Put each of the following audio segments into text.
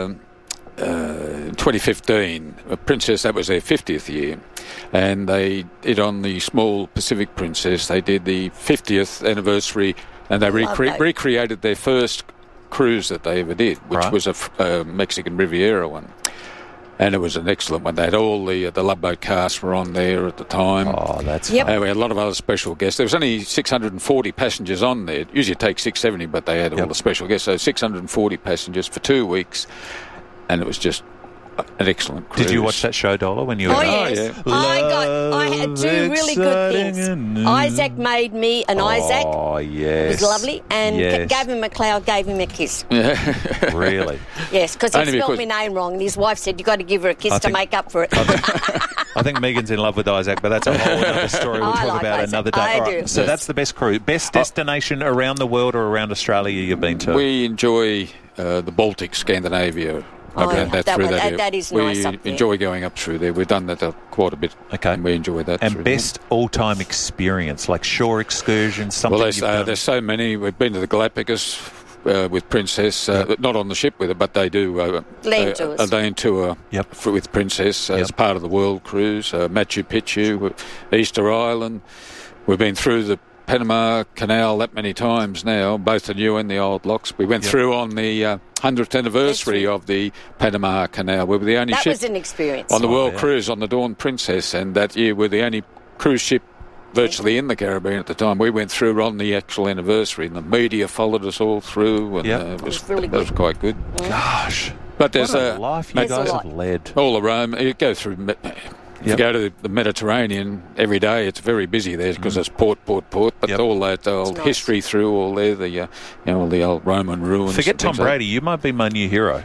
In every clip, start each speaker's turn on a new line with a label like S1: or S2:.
S1: 2015, Princess, that was their 50th year, and they did on the small Pacific Princess, they did the 50th anniversary, and they recreated their first cruise that they ever did, which was a Mexican Riviera one. And it was an excellent one. They had all the Love Boat cast were on there at the time.
S2: Oh, that's
S1: we had a lot of other special guests. There was only 640 passengers on there. Usually it takes 670, but they had all the special guests. So 640 passengers for 2 weeks, and it was just an excellent cruise.
S2: Did you watch that show, Dola, when you were
S3: yes. I had two really good things. Isaac made me an Isaac.
S2: Oh, yes.
S3: It was lovely. And Gavin McLeod gave him a kiss.
S2: Really?
S3: Yes, because he spelled my name wrong, and his wife said, you've got to give her a kiss to make up for it.
S2: I think Megan's in love with Isaac, but that's a whole other story we'll talk about
S3: Isaac.
S2: another day.
S3: I do.
S2: So that's the best cruise. Best destination around the world or around Australia you've been to?
S1: We enjoy the Baltic, Scandinavia.
S3: That is nice up there.
S1: We enjoy going up through there. We've done that quite a bit.
S2: Okay.
S1: And we enjoy that.
S2: And best all-time experience, like shore excursions, something you've done?
S1: There's so many. We've been to the Galapagos with Princess, not on the ship with her, but they do a land tour with Princess as part of the World Cruise. Machu Picchu, Easter Island. We've been through the Panama Canal that many times now, both the new and the old locks. We went through on the 100th anniversary of the Panama Canal. We were the only ship
S3: was an experience.
S1: On the World Cruise on the Dawn Princess, and that year we were the only cruise ship virtually in the Caribbean at the time. We went through on the actual anniversary, and the media followed us all through, and it was quite good.
S2: Gosh.
S1: But there's
S2: a life you guys have led.
S1: All around. You go through... If you go to the Mediterranean every day, it's very busy there because it's port. But all that old history through all there, all the old Roman ruins.
S2: Forget Tom Brady. You might be my new hero.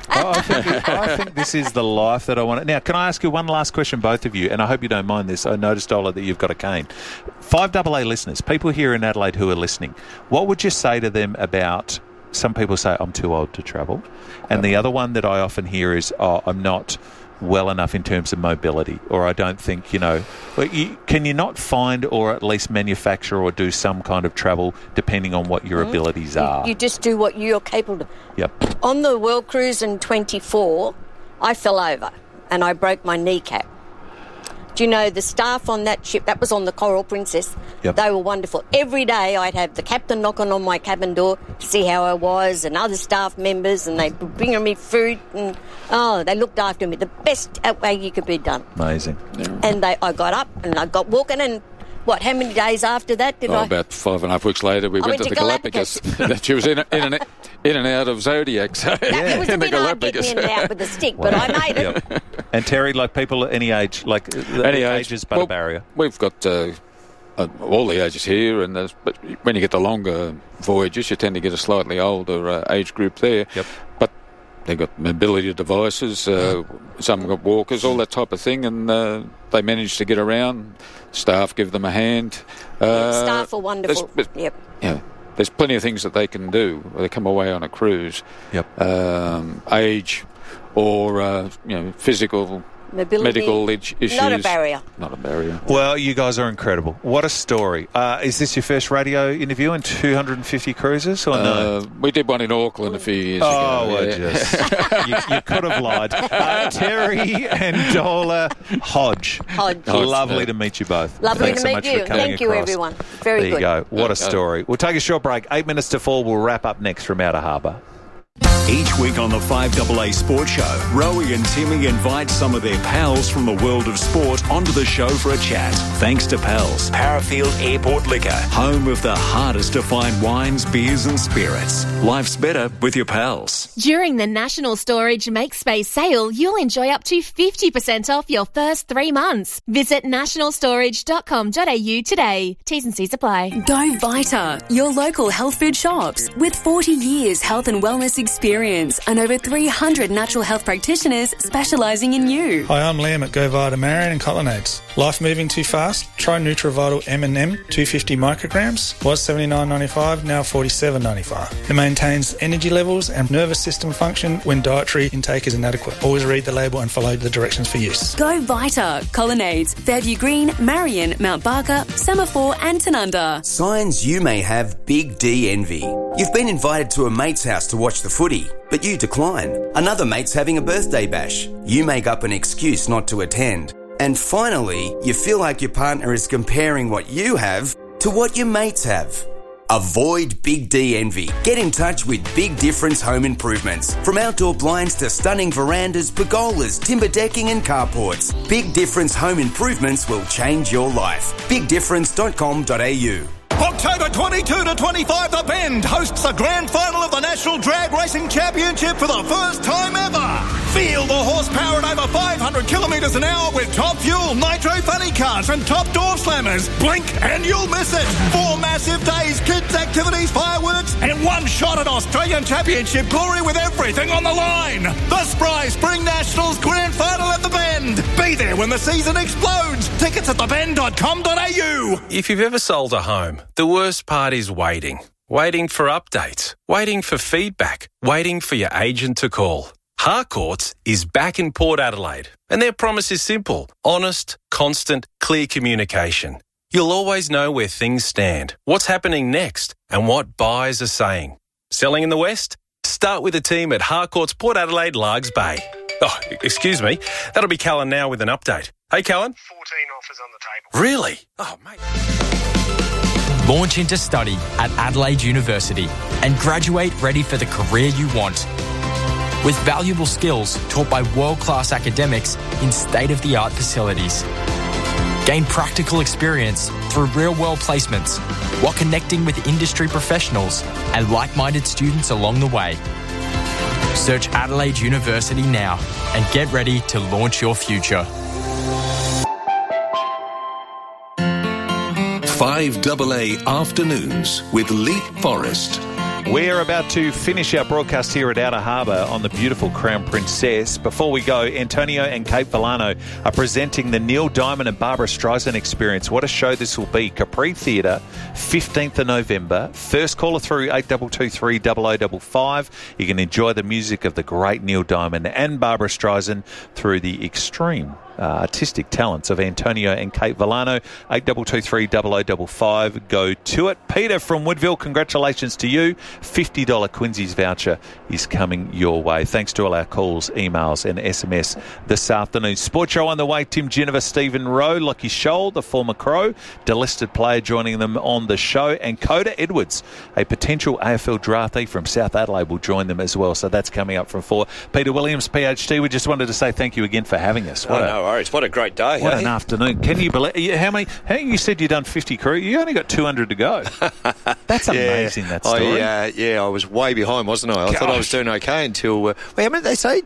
S2: I think this is the life that I want. Now, can I ask you one last question, both of you? And I hope you don't mind this. I noticed, Ola, that you've got a cane. 5AA listeners, people here in Adelaide who are listening, what would you say to them about... Some people say, I'm too old to travel. And the other one that I often hear is, I'm not... well enough in terms of mobility, or I don't think, can you not find or at least manufacture or do some kind of travel depending on what your abilities are?
S3: You just do what you're capable of.
S2: Yep.
S3: On the World Cruise in 24, I fell over and I broke my kneecap. Do you know the staff on that ship, that was on the Coral Princess, they were wonderful. Every day I'd have the captain knocking on my cabin door to see how I was, and other staff members, and they'd bring me food, and they looked after me the best way you could be done.
S2: Amazing.
S3: Yeah. And I got up and I got walking, and how many days after that did I?
S1: About 5.5 weeks later, we went to the Galapagos. She was in and out of Zodiac. So
S3: it was a bit hard getting in and out with a stick, but I made it.
S2: Yep. And Terry, like people at any age, any age is but a barrier.
S1: We've got all the ages here, but when you get the longer voyages, you tend to get a slightly older age group there.
S2: Yep.
S1: But they've got mobility devices, some have got walkers, all that type of thing, and they manage to get around. Staff give them a hand.
S3: Staff are wonderful.
S1: There's plenty of things that they can do when they come away on a cruise.
S2: Yep.
S1: Age or physical,
S3: mobility,
S1: medical issues.
S3: Not a barrier.
S2: Well, you guys are incredible. What a story. Is this your first radio interview in 250 cruises or no?
S1: We did one in Auckland a few years ago.
S2: You could have lied. Terry and Dola Hodge. Lovely to meet you both.
S3: Lovely
S2: Thanks
S3: to
S2: so
S3: meet
S2: much
S3: you.
S2: for coming
S3: Thank you,
S2: across.
S3: everyone. Very
S2: good. There you go. What a story. We'll take a short break. 8 minutes to 4. We'll wrap up next from Outer Harbour.
S4: Each week on the 5AA Sports Show, Rowie and Timmy invite some of their pals from the world of sport onto the show for a chat. Thanks to Pals, Parafield Airport Liquor, home of the hardest to find wines, beers and spirits. Life's better with your pals.
S5: During the National Storage Make Space sale, you'll enjoy up to 50% off your first 3 months. Visit nationalstorage.com.au today. T's and C's apply.
S6: Go Vita, your local health food shops. With 40 years health and wellness experience and over 300 natural health practitioners specialising in you.
S7: Hi, I'm Liam at Go Vita Marion and Colonnades. Life moving too fast? Try NutriVital M&M 250 micrograms. Was $79.95, now $47.95. It maintains energy levels and nervous system function when dietary intake is inadequate. Always read the label and follow the directions for use.
S6: Go Vita, Colonnades, Fairview Green, Marion, Mount Barker, Semaphore and Tanunda.
S8: Signs you may have Big D envy. You've been invited to a mate's house to watch the footy, party, but you decline. Another mate's having a birthday bash. You make up an excuse not to attend. And finally, you feel like your partner is comparing what you have to what your mates have. Avoid Big D envy. Get in touch with Big Difference Home Improvements. From outdoor blinds to stunning verandas, pergolas, timber decking and carports, Big Difference Home Improvements will change your life. BigDifference.com.au.
S9: October 22 to 25, The Bend hosts the grand final of the National Drag Racing Championship for the first time ever. Feel the horsepower at over 500 kilometres an hour with top fuel, nitro funny cars and top door slammers. Blink and you'll miss it. 4 massive days, kids, activities, fireworks and one shot at Australian Championship glory with everything on the line. The Spry Spring Nationals Grand Final at The Bend. Be there when the season explodes. Tickets at thebend.com.au.
S10: If you've ever sold a home, the worst part is waiting. Waiting for updates. Waiting for feedback. Waiting for your agent to call. Harcourts is back in Port Adelaide, and their promise is simple: honest, constant, clear communication. You'll always know where things stand, what's happening next, and what buyers are saying. Selling in the West? Start with the team at Harcourts Port Adelaide, Largs Bay. Oh, excuse me. That'll be Callan now with an update. Hey, Callan.
S11: 14 offers on the table.
S10: Really? Oh, mate.
S12: Launch into study at Adelaide University and graduate ready for the career you want. With valuable skills taught by world-class academics in state-of-the-art facilities. Gain practical experience through real-world placements while connecting with industry professionals and like-minded students along the way. Search Adelaide University now and get ready to launch your future.
S4: 5AA Afternoons with Leap Forest.
S2: We're about to finish our broadcast here at Outer Harbour on the beautiful Crown Princess. Before we go, Antonio and Kate Villano are presenting the Neil Diamond and Barbara Streisand Experience. What a show this will be. Capri Theatre, 15th of November. First caller through 8223 0055. You can enjoy the music of the great Neil Diamond and Barbara Streisand through the extreme artistic talents of Antonio and Kate Villano. 8223 0055. Go to it. Peter from Woodville, congratulations to you. $50 Quincy's voucher is coming your way. Thanks to all our calls, emails and SMS this afternoon. Sports show on the way. Tim Geneva, Stephen Rowe, Lockie Scholl, the former Crow, delisted player, joining them on the show. And Coda Edwards, a potential AFL draftee from South Adelaide, will join them as well. So that's coming up from 4. Peter Williams, PhD, we just wanted to say thank you again for having us.
S13: No worries. What a great day.
S2: What an afternoon. Can you believe how many? You said you'd done 50 crew. You only got 200 to go. That's amazing, that story.
S13: I was way behind, wasn't I? I thought I was doing okay until... how many did they say?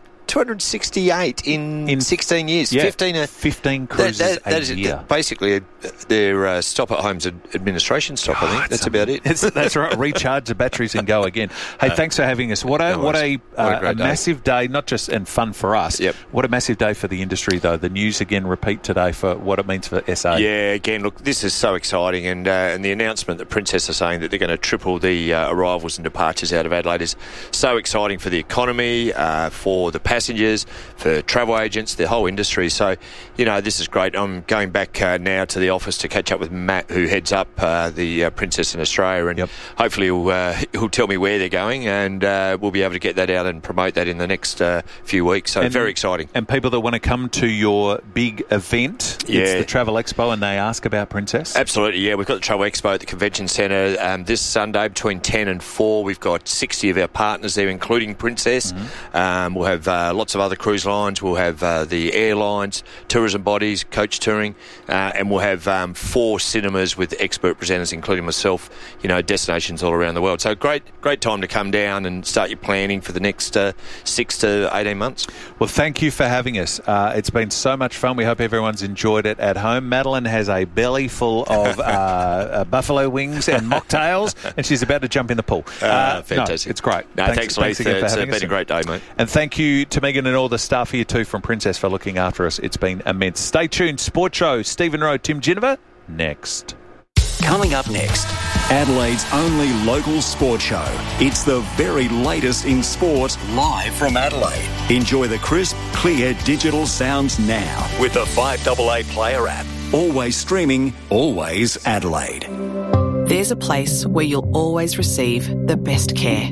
S13: 268 in 16 years.
S2: Yeah,
S13: 15
S2: cruises a year.
S13: Basically, their stop at home's administration stop, I think. That's about it.
S2: That's right. Recharge the batteries and go again. Hey, thanks for having us. What a massive day, not just and fun for us.
S13: Yep.
S2: What a massive day for the industry, though. The news again repeat today for what it means for SA.
S13: Yeah, again, look, this is so exciting, and the announcement that Princess are saying that they're going to triple the arrivals and departures out of Adelaide is so exciting for the economy, for the passengers, for travel agents, the whole industry. So, this is great. I'm going back now to the office to catch up with Matt, who heads up the Princess in Australia, and hopefully he'll tell me where they're going, and we'll be able to get that out and promote that in the next few weeks. So very exciting.
S2: And people that want to come to your big event, it's the Travel Expo, and they ask about Princess?
S13: Absolutely, yeah. We've got the Travel Expo at the Convention Centre this Sunday between 10 and 4. We've got 60 of our partners there, including Princess. Mm-hmm. We'll have lots of other cruise lines. We'll have the airlines, tourism bodies, coach touring, and we'll have 4 cinemas with expert presenters, including myself, destinations all around the world. So great time to come down and start your planning for the next 6 to 18 months.
S2: Well, thank you for having us. It's been so much fun. We hope everyone's enjoyed it at home. Madeline has a belly full of buffalo wings and mocktails, and she's about to jump in the pool.
S13: Fantastic.
S2: No, it's great.
S13: Thanks Leith. It's been a great day, mate.
S2: And thank you to Megan and all the staff here too from Princess for looking after us. It's been immense. Stay tuned. Sports show, Stephen Rowe, Tim Geneva, next.
S4: Coming up next, Adelaide's only local sports show. It's the very latest in sport, live from Adelaide. Enjoy the crisp, clear digital sounds now with the 5AA Player app. Always streaming, always Adelaide.
S14: There's a place where you'll always receive the best care.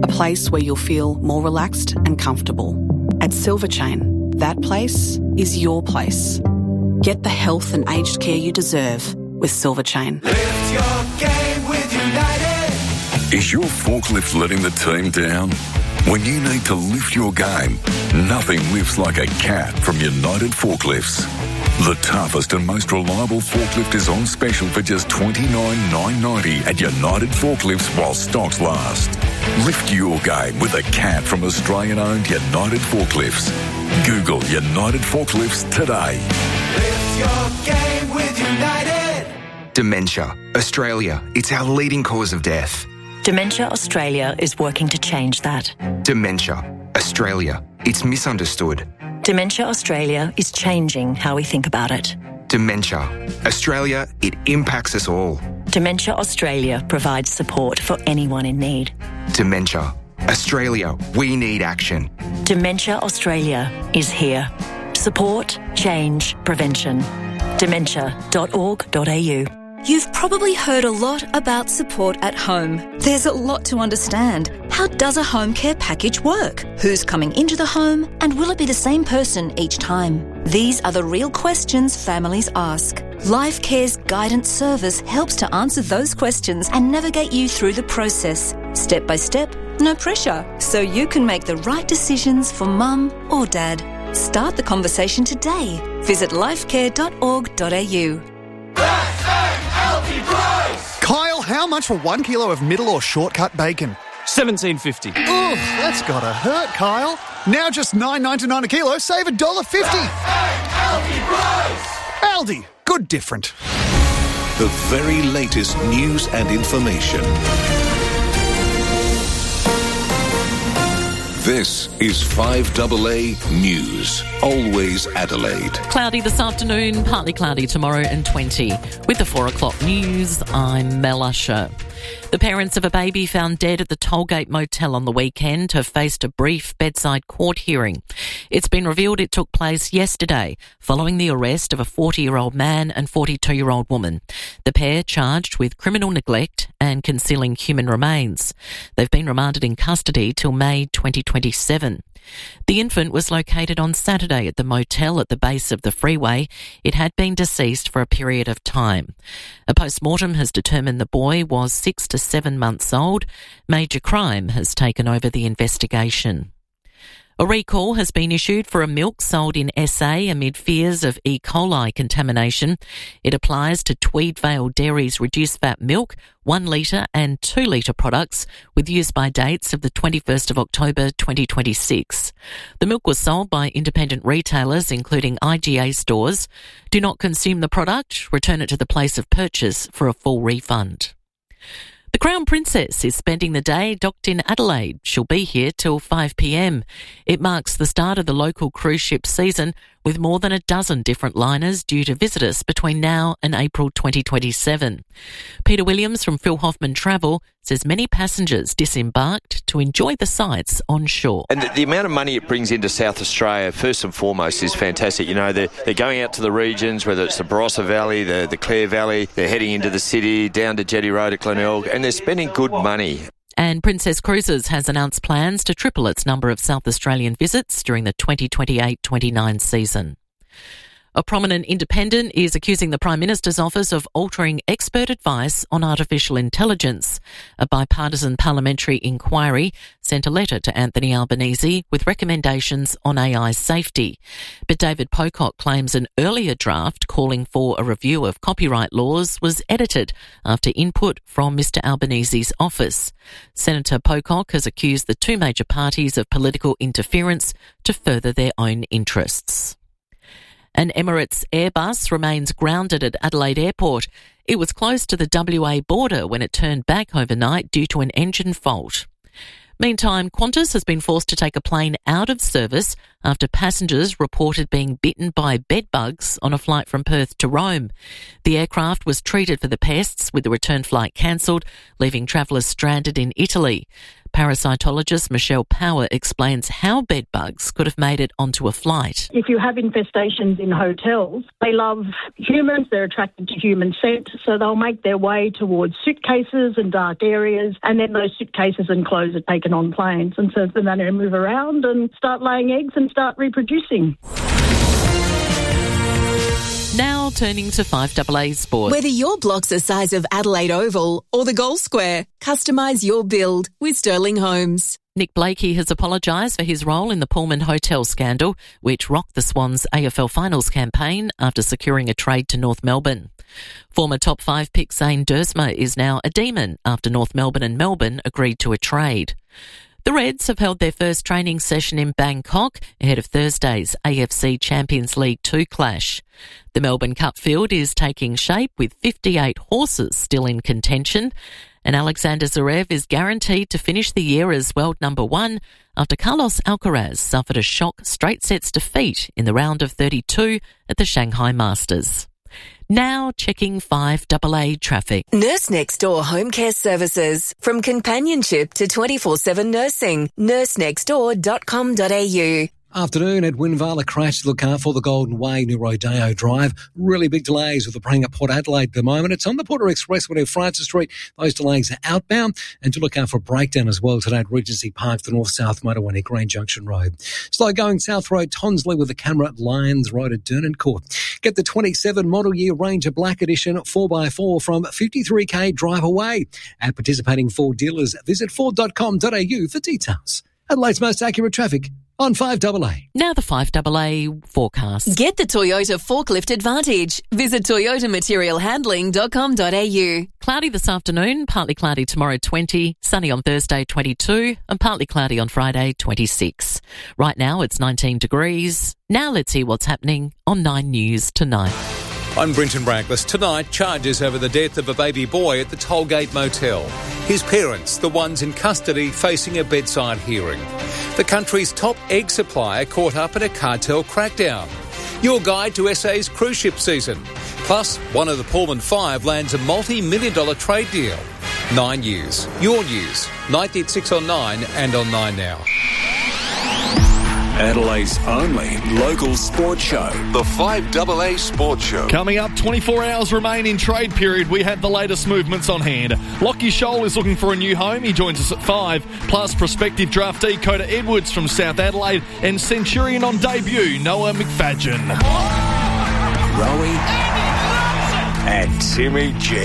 S11: a place where you'll feel more relaxed and comfortable. At Silver Chain, that place is your place. Get the health and aged care you deserve with Silver Chain.
S14: Lift your game with United.
S15: Is your forklift letting the team down? When you need to lift your game, nothing lifts like a cat from United Forklifts. The toughest and most reliable forklift is on special for just $29,990 at United Forklifts while stocks last. Lift your game with a cat from Australian-owned United Forklifts. Google United Forklifts today.
S14: Lift your game with United.
S16: Dementia. Australia. It's our leading cause of death.
S17: Dementia Australia is working to change that.
S16: Dementia. Australia. It's misunderstood.
S17: Dementia Australia is changing how we think about it.
S16: Dementia. Australia, it impacts us all.
S17: Dementia Australia provides support for anyone in need.
S16: Dementia. Australia, we need action.
S17: Dementia Australia is here. Support, change, prevention. Dementia.org.au.
S18: You've probably heard a lot about support at home. There's a lot to understand. How does a home care package work? Who's coming into the home? And will it be the same person each time? These are the real questions families ask. Life Care's guidance service helps to answer those questions and navigate you through the process. Step by step, no pressure. So you can make the right decisions for mum or dad. Start the conversation today. Visit lifecare.org.au.
S19: Kyle, how much for 1 kilo of middle or shortcut bacon?
S20: $17.50.
S19: Oof, that's gotta hurt, Kyle. Now just $9.99 a kilo, save $1.50. Aldi, good different.
S21: The very latest news and information. This is 5AA News. Always Adelaide.
S22: Cloudy this afternoon, partly cloudy tomorrow and 20. With the 4 o'clock news, I'm Mel Usher. The parents of a baby found dead at the Tollgate Motel on the weekend have faced a brief bedside court hearing. It's been revealed it took place yesterday following the arrest of a 40-year-old man and 42-year-old woman. The pair charged with criminal neglect and concealing human remains. They've been remanded in custody till May 2027. The infant was located on Saturday at the motel at the base of the freeway. It had been deceased for a period of time. A post-mortem has determined the boy was 6 to 7 months old. Major Crime has taken over the investigation. A recall has been issued for a milk sold in SA amid fears of E. coli contamination. It applies to Tweedvale Dairy's reduced fat milk, 1 litre and 2 litre products with use-by dates of the 21st of October 2026. The milk was sold by independent retailers including IGA stores. Do not consume the product, return it to the place of purchase for a full refund. The Crown Princess is spending the day docked in Adelaide. She'll be here till 5 p.m. It marks the start of the local cruise ship season with more than a dozen different liners due to visit us between now and April 2027. Peter Williams from Phil Hoffman Travel says many passengers disembarked to enjoy the sights on shore.
S13: And the amount of money it brings into South Australia, first and foremost, is fantastic. You know, they're going out to the regions, whether it's the Barossa Valley, the Clare Valley, they're heading into the city, down to Jetty Road at Glenelg, and they're spending good money.
S22: And Princess Cruises has announced plans to triple its number of South Australian visits during the 2028-29 season. A prominent independent is accusing the Prime Minister's office of altering expert advice on artificial intelligence. A bipartisan parliamentary inquiry sent a letter to Anthony Albanese with recommendations on AI safety. But David Pocock claims an earlier draft calling for a review of copyright laws was edited after input from Mr Albanese's office. Senator Pocock has accused the two major parties of political interference to further their own interests. An Emirates Airbus remains grounded at Adelaide Airport. It was close to the WA border when it turned back overnight due to an engine fault. Meantime, Qantas has been forced to take a plane out of service after passengers reported being bitten by bed bugs on a flight from Perth to Rome. The aircraft was treated for the pests with the return flight cancelled, leaving travellers stranded in Italy. Parasitologist Michelle Power explains how bed bugs could have made it onto a flight.
S1: If you have infestations in hotels, they love humans, they're attracted to human scent, so they'll make their way towards suitcases and dark areas, and then those suitcases and clothes are taken on planes, and so then they move around and start laying eggs and start reproducing.
S22: Now turning to 5AA Sport.
S6: Whether your block's the size of Adelaide Oval or the Gold Square, customise your build with Sterling Homes.
S22: Nick Blakey has apologised for his role in the Pullman Hotel scandal, which rocked the Swans' AFL Finals campaign after securing a trade to North Melbourne. Former top 5 pick Zane Duursma is now a demon after North Melbourne and Melbourne agreed to a trade. The Reds have held their first training session in Bangkok ahead of Thursday's AFC Champions League 2 clash. The Melbourne Cup field is taking shape with 58 horses still in contention, and Alexander Zverev is guaranteed to finish the year as world number 1 after Carlos Alcaraz suffered a shock straight sets defeat in the round of 32 at the Shanghai Masters. Now checking 5AA traffic.
S6: Nurse Next Door Home Care Services. From companionship to 24/7 nursing. nursenextdoor.com.au.
S20: Afternoon at Winvala Crash to look out for the Golden Way near Rodeo Drive. Really big delays with the praying at Port Adelaide at the moment. It's on the Porter Expressway near Francis Street. Those delays are outbound. And to look out for a breakdown as well today at Regency Park, the north-south motorway near Green Junction Road. Slow going South Road, Tonsley with the camera at Lyons Road at Durnan Court. Get the 27 model year Ranger Black Edition 4x4 from 53k drive away. At participating Ford dealers, visit ford.com.au for details. Adelaide's most accurate traffic on 5AA.
S22: Now the 5AA forecast.
S6: Get the Toyota Forklift Advantage. Visit toyotamaterialhandling.com.au.
S22: Cloudy this afternoon, partly cloudy tomorrow 20, sunny on Thursday 22, and partly cloudy on Friday 26. Right now it's 19 degrees. Now let's see what's happening on 9 News tonight.
S23: I'm Brenton Braglis. Tonight, charges over the death of a baby boy at the Tollgate Motel. His parents, the ones in custody, facing a bedside hearing. The country's top egg supplier caught up in a cartel crackdown. Your guide to SA's cruise ship season. Plus, one of the Pullman 5 lands a multi-million-dollar trade deal. 9 News. Your news. 90 at 6 on 9 and on 9 now.
S21: Adelaide's only local sports show, the 5AA Sports Show.
S24: Coming up, 24 hours remain in trade period. We have the latest movements on hand. Lockie Scholl is looking for a new home. He joins us at 5. Plus, prospective draftee Coda Edwards from South Adelaide and Centurion on debut, Noah McFadgen.
S21: Rowie and Timmy G.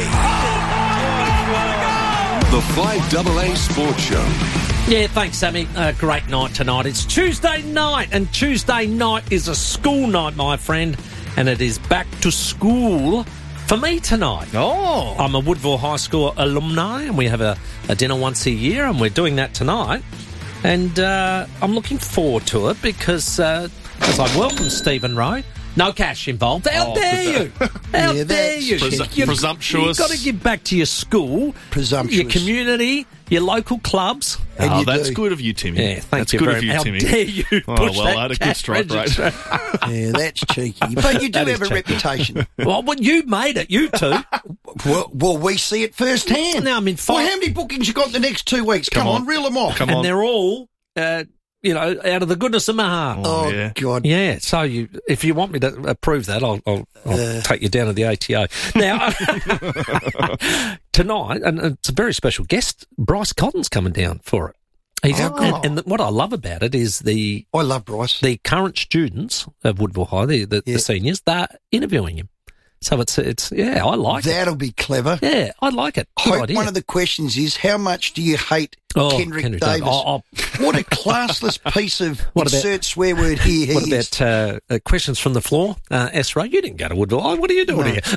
S21: The 5AA Sports Show.
S25: Yeah, thanks, Sammy. Great night tonight. It's Tuesday night, and Tuesday night is a school night, my friend, and it is back to school for me tonight.
S24: Oh.
S25: I'm a Woodville High School alumni, and we have a dinner once a year, and we're doing that tonight. And I'm looking forward to it because as I welcome Stephen Rowe, no cash involved. How dare you? How dare you?
S24: Presumptuous.
S25: You've got to give back to your school, your community, your local clubs.
S24: Oh, that's good of you, Timmy.
S25: Yeah, thank you
S24: very much.
S25: How dare you push
S24: I had a good strike rate.
S26: Yeah, that's cheeky. But you do have a reputation.
S25: Well, you made it, you two.
S26: Well, we see it firsthand.
S25: Now, I mean,
S26: how many bookings you got the next 2 weeks? Come on, reel them off.
S25: Come on. They're all... out of the goodness of my heart.
S26: Oh, yeah. God.
S25: Yeah, so if you want me to approve that, I'll take you down to the ATO. Now, tonight, and it's a very special guest, Bryce Cotton's coming down for it. And what I love about it is
S26: I love Bryce.
S25: The current students of Woodville High, the seniors, they're interviewing him. So it's I like it.
S26: That'll be clever.
S25: Yeah, I like it.
S26: Hope one of the questions is, how much do you hate Kendrick Davis? What a classless piece of insert swear word here.
S25: What about questions from the floor? Esra, you didn't go to Woodville. What are you doing here?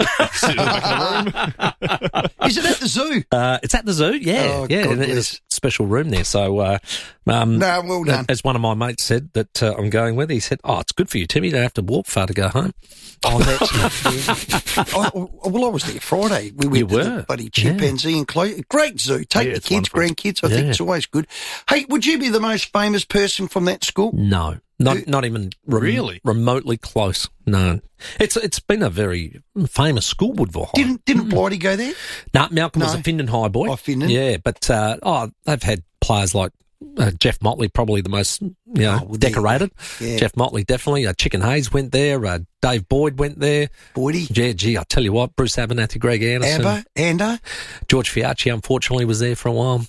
S26: Is it at the zoo?
S25: It's at the zoo, yeah.
S26: Oh,
S25: yeah, and there's a special room there. So,
S26: well done.
S25: As one of my mates said that I'm going with, he said, it's good for you, Timmy. You don't have to walk far to go home.
S26: Oh, that's I was there Friday. We went to the bloody chimpanzee enclosure. Great zoo. Take the kids, grandkids. I think it's always good. Hey, would you be the most famous person from that school?
S25: No. Not even remotely close. No. It's been a very famous school, Woodville High.
S26: Didn't Blighty go there?
S25: No, Malcolm was a Findon High boy.
S26: Oh, Findon.
S25: Yeah, but they've had players like Jeff Motley, probably the most decorated.
S26: Yeah.
S25: Jeff Motley, definitely. Chicken Hayes went there. Dave Boyd went there.
S26: Boydie.
S25: Yeah, gee, I tell you what, Bruce Abernathy, Greg Anderson.
S26: Ando.
S25: George Fiacci, unfortunately, was there for a while.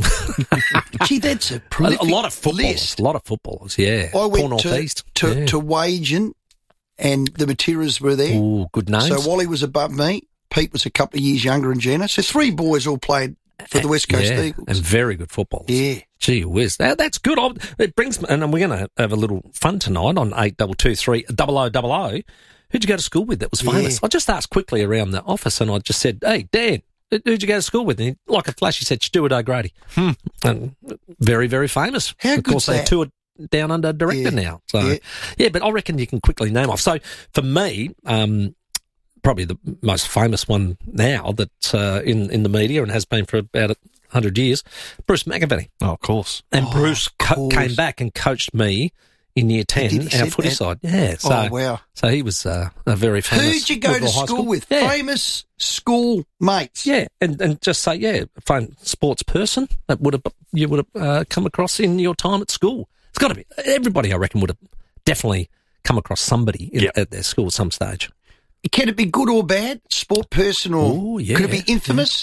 S26: Gee, that's a prolific
S25: a lot of footballers.
S26: list.
S25: A lot of footballers, yeah.
S26: I went
S25: North East.
S26: to Wagen, and the Matiras were there.
S25: Ooh, good names.
S26: So Wally was above me. Pete was a couple of years younger than Jenna. So 3 boys all played for the West Coast Eagles.
S25: And very good footballers.
S26: Yeah.
S25: Gee whiz. That's good. It brings me, and we're going to have a little fun tonight on 8223 0000. Who'd you go to school with that was famous? I just asked quickly around the office and I just said, hey, Dan, who'd you go to school with? And he, like a flash, he said, Stuart O'Grady. And very, very famous.
S26: How
S25: of course,
S26: good's
S25: they
S26: that?
S25: toured down under director now. So, but I reckon you can quickly name off. So for me, probably the most famous one now that's in the media and has been for about 100 years, Bruce McAvaney.
S24: Oh, of course.
S25: And Bruce came back and coached me in year 10, our footy side. Yeah. So,
S26: wow.
S25: So he was a very famous.
S26: Who'd you go to school with?
S25: Yeah.
S26: Famous school mates.
S25: Yeah, and just say, fine sports person that you would have come across in your time at school. It's got to be. Everybody, I reckon, would have definitely come across somebody at their school at some stage.
S26: Can it be good or bad? Sport person or could it be infamous?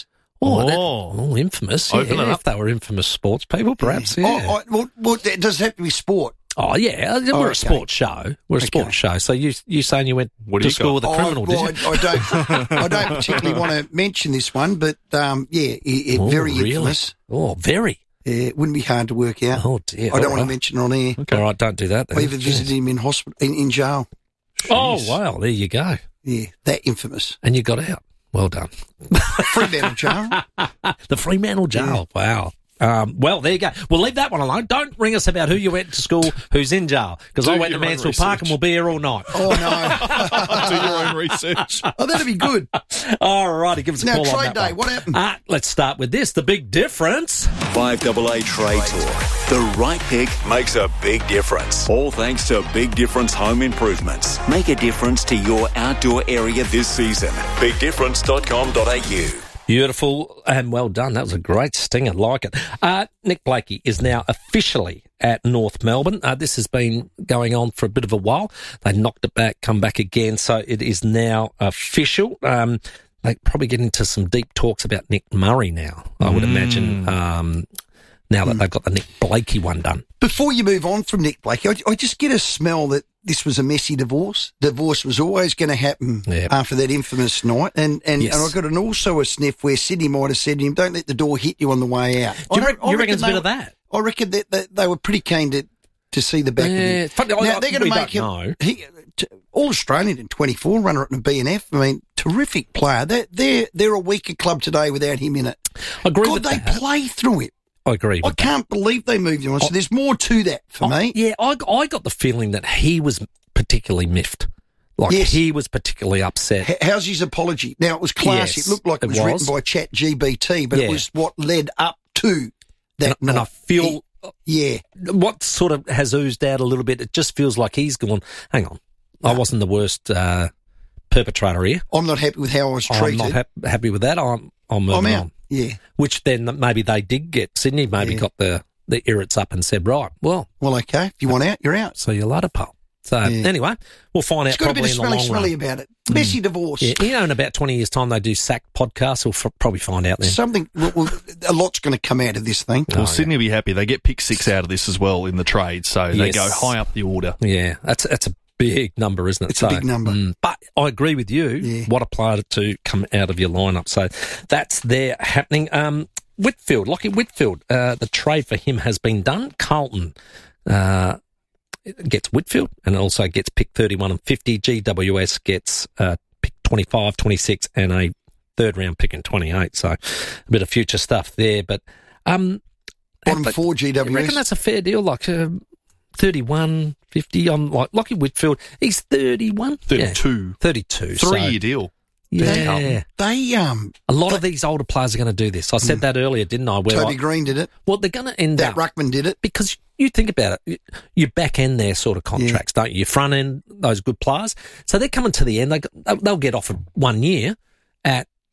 S25: Infamous.
S24: Open it up.
S25: If they were infamous sports people, perhaps. Yeah.
S26: Well, does it have to be sport?
S25: Oh, yeah. We're a sports show. We're a sports show. So you saying you went to school with a criminal, did you?
S26: I don't particularly want to mention this one, but very infamous.
S25: Oh, very.
S26: Yeah, it wouldn't be hard to work out.
S25: Oh, dear.
S26: I don't want to mention it on air.
S25: Okay. All right, don't do that then.
S26: I even visited him in hospital, in jail.
S25: Jeez. Oh, wow. There you go.
S26: Yeah, that infamous.
S25: And you got out. Well done.
S26: Fremantle jail.
S25: The Fremantle jail. Yeah. Wow. Well, there you go. We'll leave that one alone. Don't ring us about who you went to school, who's in jail, because I went to Mansfield Park and we'll be here all night.
S26: Oh, no.
S24: Do your own research.
S26: Oh, that'd be good.
S25: All righty, give us a call
S26: now,
S25: on
S26: trade
S25: that
S26: day,
S25: one.
S26: what happened?
S25: Let's start with this, the big difference.
S4: 5AA Trade Talk. The right pick makes a big difference. All thanks to Big Difference Home Improvements. Make a difference to your outdoor area this season. BigDifference.com.au.
S25: Beautiful and well done. That was a great stinger. Like it. Nick Blakey is now officially at North Melbourne. This has been going on for a bit of a while. They knocked it back, come back again. So it is now official. They probably get into some deep talks about Nick Murray now, I would imagine, now that they've got the Nick Blakey one done.
S26: Before you move on from Nick Blakey, I just get a smell that this was a messy divorce. Divorce was always going to happen after that infamous night. And I got also a sniff where Sydney might have said to him, don't let the door hit you on the way out.
S25: Do you reckon it's a bit of that?
S26: I reckon that they were pretty keen to see the back of him. Now, they're going to make him All-Australian in 24, runner up in the BNF. I mean, terrific player. They're a weaker club today without him in it.
S25: I agree with
S26: they
S25: that.
S26: play through it.
S25: I agree with
S26: I can't believe they moved him on. So there's more to that for me.
S25: Yeah, I got the feeling that he was particularly miffed. He was particularly upset.
S26: How's his apology? Now, it was classy.
S25: Yes,
S26: it looked like it was written by ChatGPT, but it was what led up to that.
S25: And I feel... what sort of has oozed out a little bit, it just feels like he's gone, hang on, I wasn't the worst perpetrator here.
S26: I'm not happy with how I was treated.
S25: I'm not happy with that. I'm moving on.
S26: Yeah.
S25: Which then maybe they did get. Sydney maybe got the irrits up and said, right, well,
S26: okay, if you want out, you're out.
S25: So you're later, pal. So anyway, we'll find out probably in the long run.
S26: It's got a bit of smelly about it. Messy divorce.
S25: Yeah, in about 20 years' time, they do SAC podcasts. We'll probably find out then.
S26: A lot's going to come out of this thing.
S24: Well, Sydney will be happy. They get pick 6 out of this as well in the trade, so they go high up the order.
S25: Yeah, that's a big number, isn't it?
S26: It's a big number.
S25: But I agree with you. Yeah. What a player to come out of your lineup. So that's there happening. Whitfield, Lachie Whitfield, the trade for him has been done. Carlton gets Whitfield and also gets pick 31 and 50. GWS gets pick 25, 26 and a third round pick in 28. So a bit of future stuff there. But
S26: bottom 4 GWS.
S25: I reckon that's a fair deal, like 31, 50 on like Lachie Whitfield. He's 31.
S24: 32.
S25: 32.
S24: 3-year deal.
S25: Yeah.
S26: They
S25: a lot of these older players are going to do this. I said that earlier, didn't I?
S26: Toby Green did it.
S25: Well, they're going to end up.
S26: Ruckman did it.
S25: Because you think about it, you back end their sort of contracts, don't you? You front end those good players. So they're coming to the end. They'll get offered 1 year at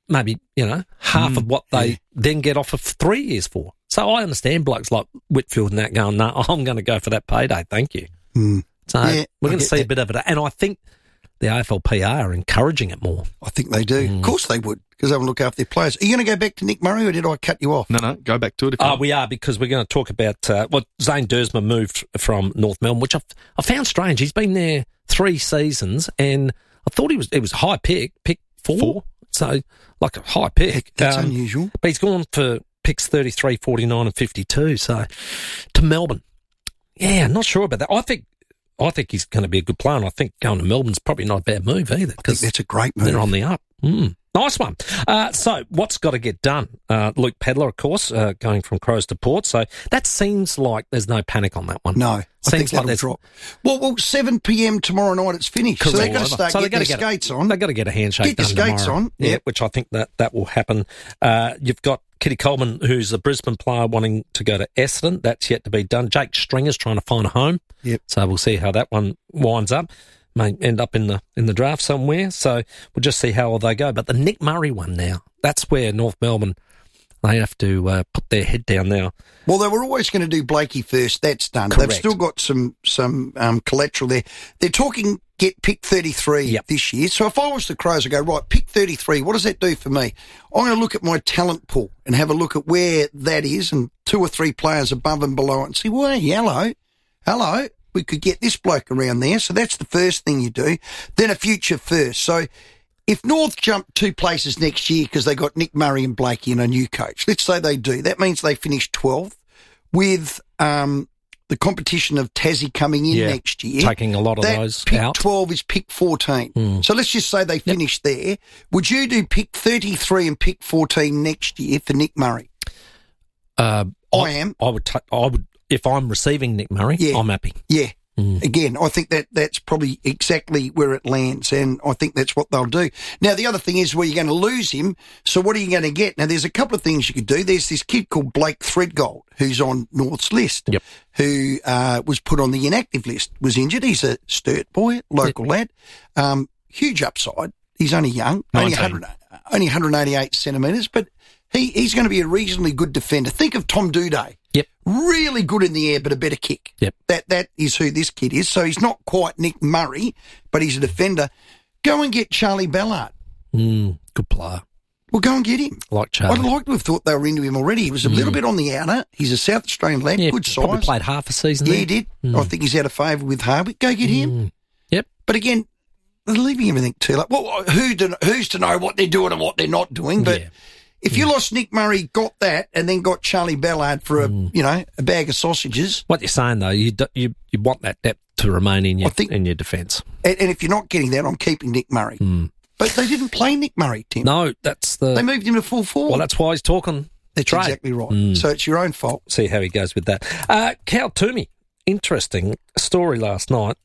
S25: maybe, half of what they then get off of 3 years for. So I understand blokes like Whitfield and that going, no, I'm going to go for that payday, thank you. So we're going to see a bit of it. And I think the AFLPA are encouraging it more.
S26: I think they do. Of course they would, because they will look after their players. Are you going to go back to Nick Murray, or did I cut you off?
S24: No, go back to it.
S25: We are, because we're going to talk about Zane Dersma moved from North Melbourne, which I found strange. He's been there 3 seasons, and I thought it was a high pick 4. So, like a high pick.
S26: That's unusual.
S25: But he's gone for picks 33, 49 and 52, so to Melbourne. Yeah, not sure about that. I think he's going to be a good player, and I think going to Melbourne's probably not a bad move either.
S26: I think that's a great move.
S25: They're on the up. Nice one. So what's got to get done? Luke Pedler, of course, going from Crows to Port. So that seems like there's no panic on that one.
S26: No, I think that'll drop. Well, 7 p.m. tomorrow night it's finished.
S25: Correct.
S26: So they've got to start getting their skates on.
S25: They've got to get a handshake done tomorrow. Get your skates on.
S26: Yeah,
S25: which I think that will happen. You've got Kitty Coleman, who's a Brisbane player, wanting to go to Essendon. That's yet to be done. Jake Stringer's trying to find a home.
S26: Yep.
S25: So we'll see how that one winds up. May end up in the draft somewhere. So we'll just see how they go. But the Nick Murray one now, that's where North Melbourne, they have to put their head down now.
S26: Well, they were always going to do Blakey first. That's done.
S25: Correct.
S26: They've still got some collateral there. They're talking get pick 33 this year. So if I was the Crows, I'd go, right, pick 33. What does that do for me? I'm going to look at my talent pool and have a look at where that is and 2 or 3 players above and below it and see, well, hello, we could get this bloke around there. So that's the first thing you do. Then a future first. So if North jump 2 places next year because they got Nick Murray and Blakey and a new coach, let's say they do, that means they finish 12th with the competition of Tassie coming in next year.
S25: Taking a lot of those
S26: pick
S25: out.
S26: 12 is pick 14. So let's just say they finish there. Would you do pick 33 and pick 14 next year for Nick Murray?
S25: I would. If I'm receiving Nick Murray, I'm happy.
S26: Yeah. Again, I think that's probably exactly where it lands, and I think that's what they'll do. Now, the other thing is, well, you're going to lose him, so what are you going to get? Now, there's a couple of things you could do. There's this kid called Blake Threadgold, who's on North's list, who was put on the inactive list, was injured. He's a Sturt boy, local lad. Huge upside. He's only young, only 188 centimetres, but he's going to be a reasonably good defender. Think of Tom Duday.
S25: Yep.
S26: Really good in the air, but a better kick.
S25: Yep.
S26: That is who this kid is. So he's not quite Nick Murray, but he's a defender. Go and get Charlie Ballard.
S25: Good player.
S26: Well, go and get him.
S25: Like Charlie.
S26: I'd like to have thought they were into him already. He was a little bit on the outer. He's a South Australian lad, good size.
S25: Probably played half a season there.
S26: He did. I think he's out of favour with Hardwick. Go get him.
S25: Yep.
S26: But again, they're leaving everything too late. Well, who's to know what they're doing and what they're not doing? But if you lost Nick Murray, got that, and then got Charlie Ballard for a bag of sausages.
S25: What you're saying though, you want that depth to remain in your defence.
S26: And if you're not getting that, I'm keeping Nick Murray. But they didn't play Nick Murray, Tim.
S25: No, they
S26: moved him to full forward.
S25: Well, that's why he's talking.
S26: That's
S25: trade.
S26: Exactly right. So it's your own fault.
S25: See how he goes with that. Cal Toomey, interesting story last night.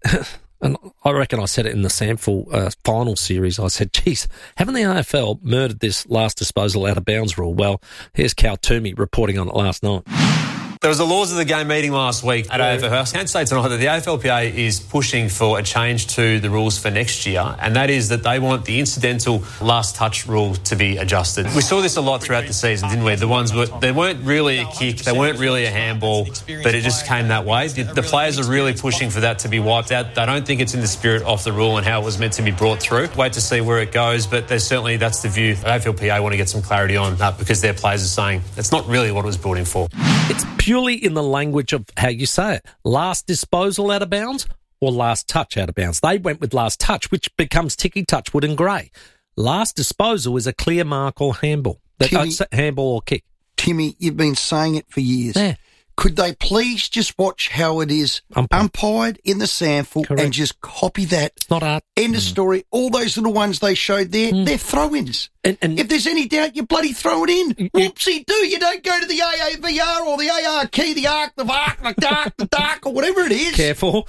S25: And I reckon I said it in the SANFL final series. I said, geez, haven't the AFL murdered this last disposal out of bounds rule? Well, here's Cal Toomey reporting on it last night.
S3: There was the Laws of the Game meeting last week at AFL House. I can say tonight that the AFLPA is pushing for a change to the rules for next year, and that is that they want the incidental last touch rule to be adjusted. We saw this a lot throughout the season, didn't we? They weren't really a kick, they weren't really a handball, but it just came that way. The players are really pushing for that to be wiped out. They don't think it's in the spirit of the rule and how it was meant to be brought through. Wait to see where it goes, but that's the view AFLPA want to get some clarity on because their players are saying it's not really what it was brought in for.
S25: It's purely in the language of how you say it. Last disposal out of bounds or last touch out of bounds. They went with last touch, which becomes Ticky Touchwood and Gray. Last disposal is a clear mark or handball. Handball or kick.
S26: Timmy, you've been saying it for years.
S25: Yeah.
S26: Could they please just watch how it is umpired in the SANFL and just copy that?
S25: It's not art.
S26: End of story. All those little ones they showed there, they're throw-ins. And if there's any doubt, you bloody throw it in. Whoopsie-do. You don't go to the AAVR or the AR key, the arc, the vark, the dark, or whatever it is.
S25: Careful.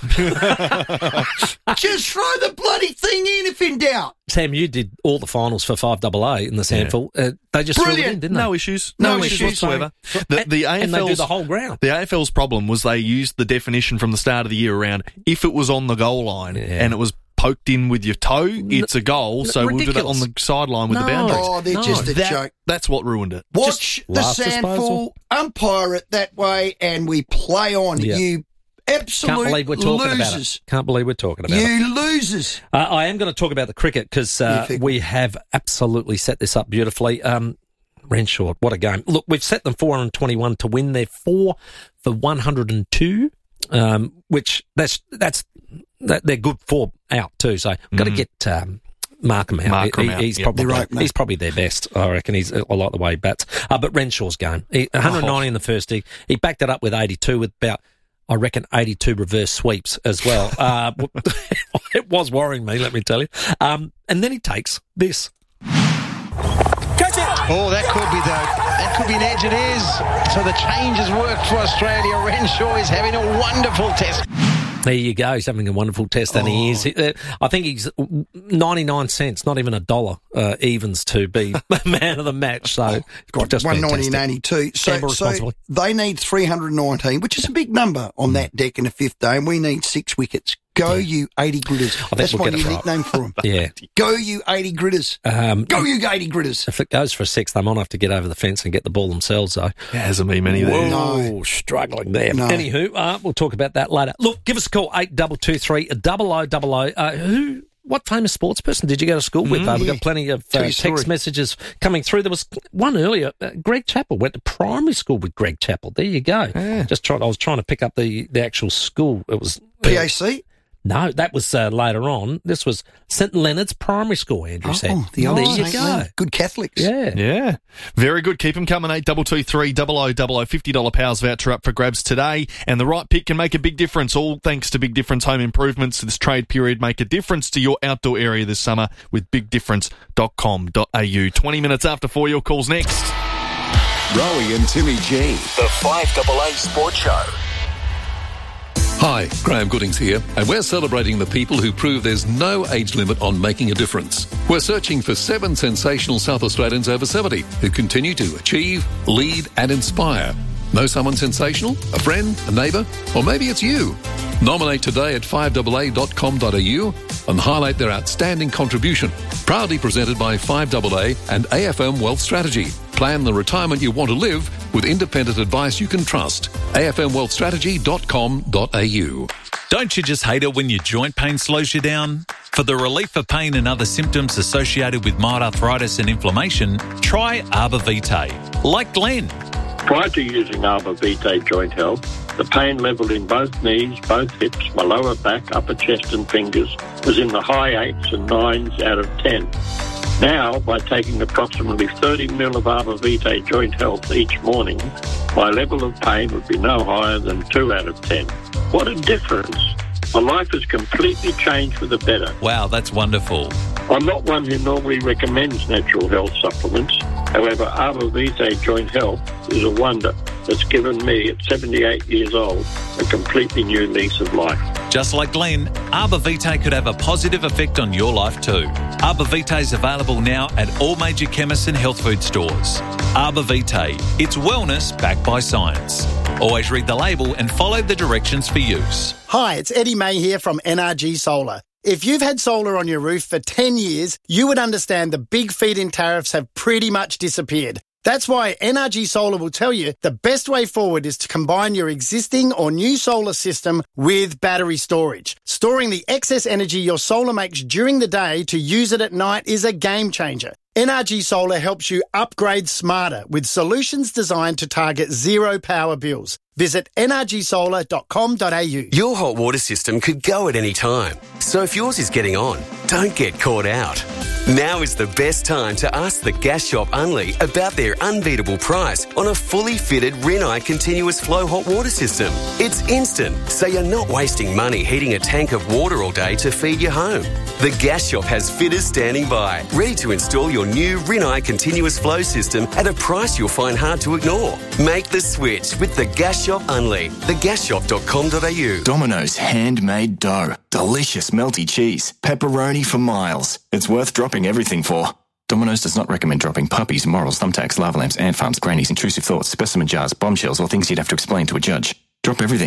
S26: Just throw the bloody thing in if in doubt.
S25: Sam, you did all the finals for 5AA in the SANFL. They just threw it in, didn't they?
S24: No issues. No issues whatsoever.
S25: The AFL's, and they do the whole ground.
S24: The AFL's problem was they used the definition from the start of the year around if it was on the goal line and it was poked in with your toe, it's a goal. So we'll do that on the sideline with the boundaries.
S26: Oh, they're just a joke.
S24: That's what ruined it.
S26: Watch the SANFL, umpire it that way, and we play on.
S25: Yeah.
S26: You absolute
S25: Can't believe we're talking
S26: losers.
S25: about it. Can't believe we're talking about it.
S26: You losers.
S25: I am going to talk about the cricket because we have absolutely set this up beautifully. Renshaw, what a game. Look, we've set them 421 to win. They're 4 for 102, which they're good 4 out too. So we've got to get Markham out. He's probably their best, I reckon. I like the way he bats. But Renshaw's game. 190 in the first. He backed it up with 82 with about, I reckon, 82 reverse sweeps as well. It was worrying me, let me tell you. And then he takes this.
S5: Catch it! Oh, that could be an edge. It is. So the change has worked for Australia. Renshaw is having a wonderful test.
S25: There you go. He's having a wonderful test, and he is. I think he's 99 cents, not even $1, evens to be man of the match. So just
S26: 190 and 82. So they need 319, which is a big number on that deck in the fifth day, and we need 6 wickets. Go, you 80 gritters. That's my new nickname for them.
S25: Yeah.
S26: Go, you 80 gritters. Go, you 80 gritters.
S25: If it goes for a 6, they might have to get over the fence and get the ball themselves, though.
S24: Yeah, hasn't been many there.
S25: No, struggling there. No. Anywho, we'll talk about that later. Look, give us a call, 8223 0000. What famous sports person did you go to school with? We've got plenty of text messages coming through. There was one earlier. Greg Chappell went to primary school with Greg Chappell. There you go. Yeah. I was trying to pick up the actual school. It was
S26: PAC?
S25: No, that was later on. This was St Leonard's Primary School, Andrew said.
S26: The old
S25: there you
S26: St.
S25: go.
S26: Leonard. Good Catholics.
S24: Yeah. Very good. Keep them coming, 8223 0000. $50 Powers voucher up for grabs today. And the right pick can make a big difference. All thanks to Big Difference Home Improvements. This trade period, make a difference to your outdoor area this summer with bigdifference.com.au. 20 minutes after 4, your call's next.
S21: Rowie and Timmy G, the 5AA Sports Show.
S7: Hi, Graham Goodings here, and we're celebrating the people who prove there's no age limit on making a difference. We're searching for 7 sensational South Australians over 70 who continue to achieve, lead and inspire. Know someone sensational? A friend? A neighbour? Or maybe it's you? Nominate today at 5AA.com.au and highlight their outstanding contribution. Proudly presented by 5AA and AFM Wealth Strategy. Plan the retirement you want to live with independent advice you can trust. afmwealthstrategy.com.au.
S2: Don't you just hate it when your joint pain slows you down? For the relief of pain and other symptoms associated with mild arthritis and inflammation, try Arbor Vitae. Like Glenn.
S8: Prior to using Arbor Vitae Joint Health, the pain level in both knees, both hips, my lower back, upper chest and fingers was in the high 8s and 9s out of 10. Now, by taking approximately 30 ml of Arbor Vitae Joint Health each morning, my level of pain would be no higher than 2 out of 10. What a difference. My life has completely changed for the better.
S2: Wow, that's wonderful.
S8: I'm not one who normally recommends natural health supplements. However, Arbor Vitae Joint Health is a wonder that's given me, at 78 years old, a completely new lease of life.
S2: Just like Glenn, Arbor Vitae could have a positive effect on your life too. Arbor Vitae is available now at all major chemists and health food stores. Arbor Vitae, it's wellness backed by science. Always read the label and follow the directions for use.
S9: Hi, it's Eddie May here from NRG Solar. If you've had solar on your roof for 10 years, you would understand the big feed-in tariffs have pretty much disappeared. That's why NRG Solar will tell you the best way forward is to combine your existing or new solar system with battery storage. Storing the excess energy your solar makes during the day to use it at night is a game changer. NRG Solar helps you upgrade smarter with solutions designed to target zero power bills. Visit nrgsolar.com.au.
S10: Your hot water system could go at any time. So if yours is getting on, don't get caught out. Now is the best time to ask the Gas Shop Unley about their unbeatable price on a fully fitted Rinnai continuous flow hot water system. It's instant, so you're not wasting money heating a tank of water all day to feed your home. The Gas Shop has fitters standing by, ready to install your new Rinnai continuous flow system at a price you'll find hard to ignore. Make the switch with the Gas Shop Unley, thegasshop.com.au.
S12: Domino's handmade dough. Delicious melty cheese. Pepperoni for miles. It's worth dropping everything for. Domino's does not recommend dropping puppies, morals, thumbtacks, lava lamps, ant farms, grannies, intrusive thoughts, specimen jars, bombshells, or things you'd have to explain to a judge. Drop everything.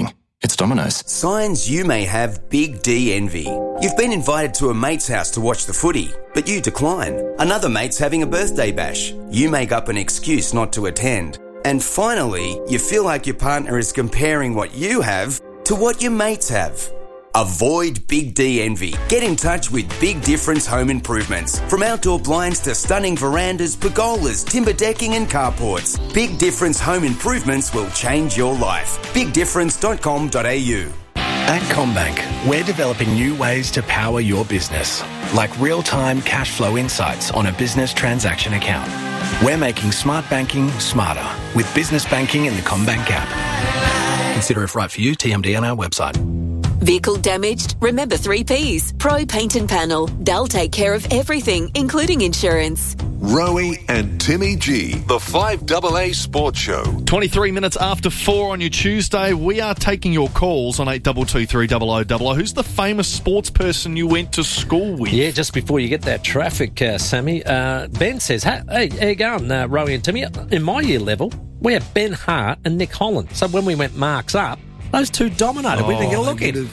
S12: It's Domino's.
S11: Signs you may have Big D envy. You've been invited to a mate's house to watch the footy, but you decline. Another mate's having a birthday bash. You make up an excuse not to attend. And finally, you feel like your partner is comparing what you have to what your mates have. Avoid Big D envy. Get in touch with Big Difference Home Improvements. From outdoor blinds to stunning verandas, pergolas, timber decking and carports, Big Difference Home Improvements will change your life. BigDifference.com.au.
S14: At CommBank, we're developing new ways to power your business, like real-time cash flow insights on a business transaction account. We're making smart banking smarter with business banking in the CommBank app. Consider if right for you, TMD on our website.
S6: Vehicle damaged? Remember 3 Ps. Pro Paint and Panel. They'll take care of everything, including insurance.
S21: Rowie and Timmy G, the 5AA Sports Show.
S24: 23 minutes after 4 on your Tuesday, we are taking your calls on 82230000. Who's the famous sports person you went to school with?
S25: Yeah, just before you get that traffic, Sammy, Ben says, hey, how you going, Rowie and Timmy? In my year level, we had Ben Hart and Nick Holland. So when we went marks up, those two dominated. We didn't get a look at it.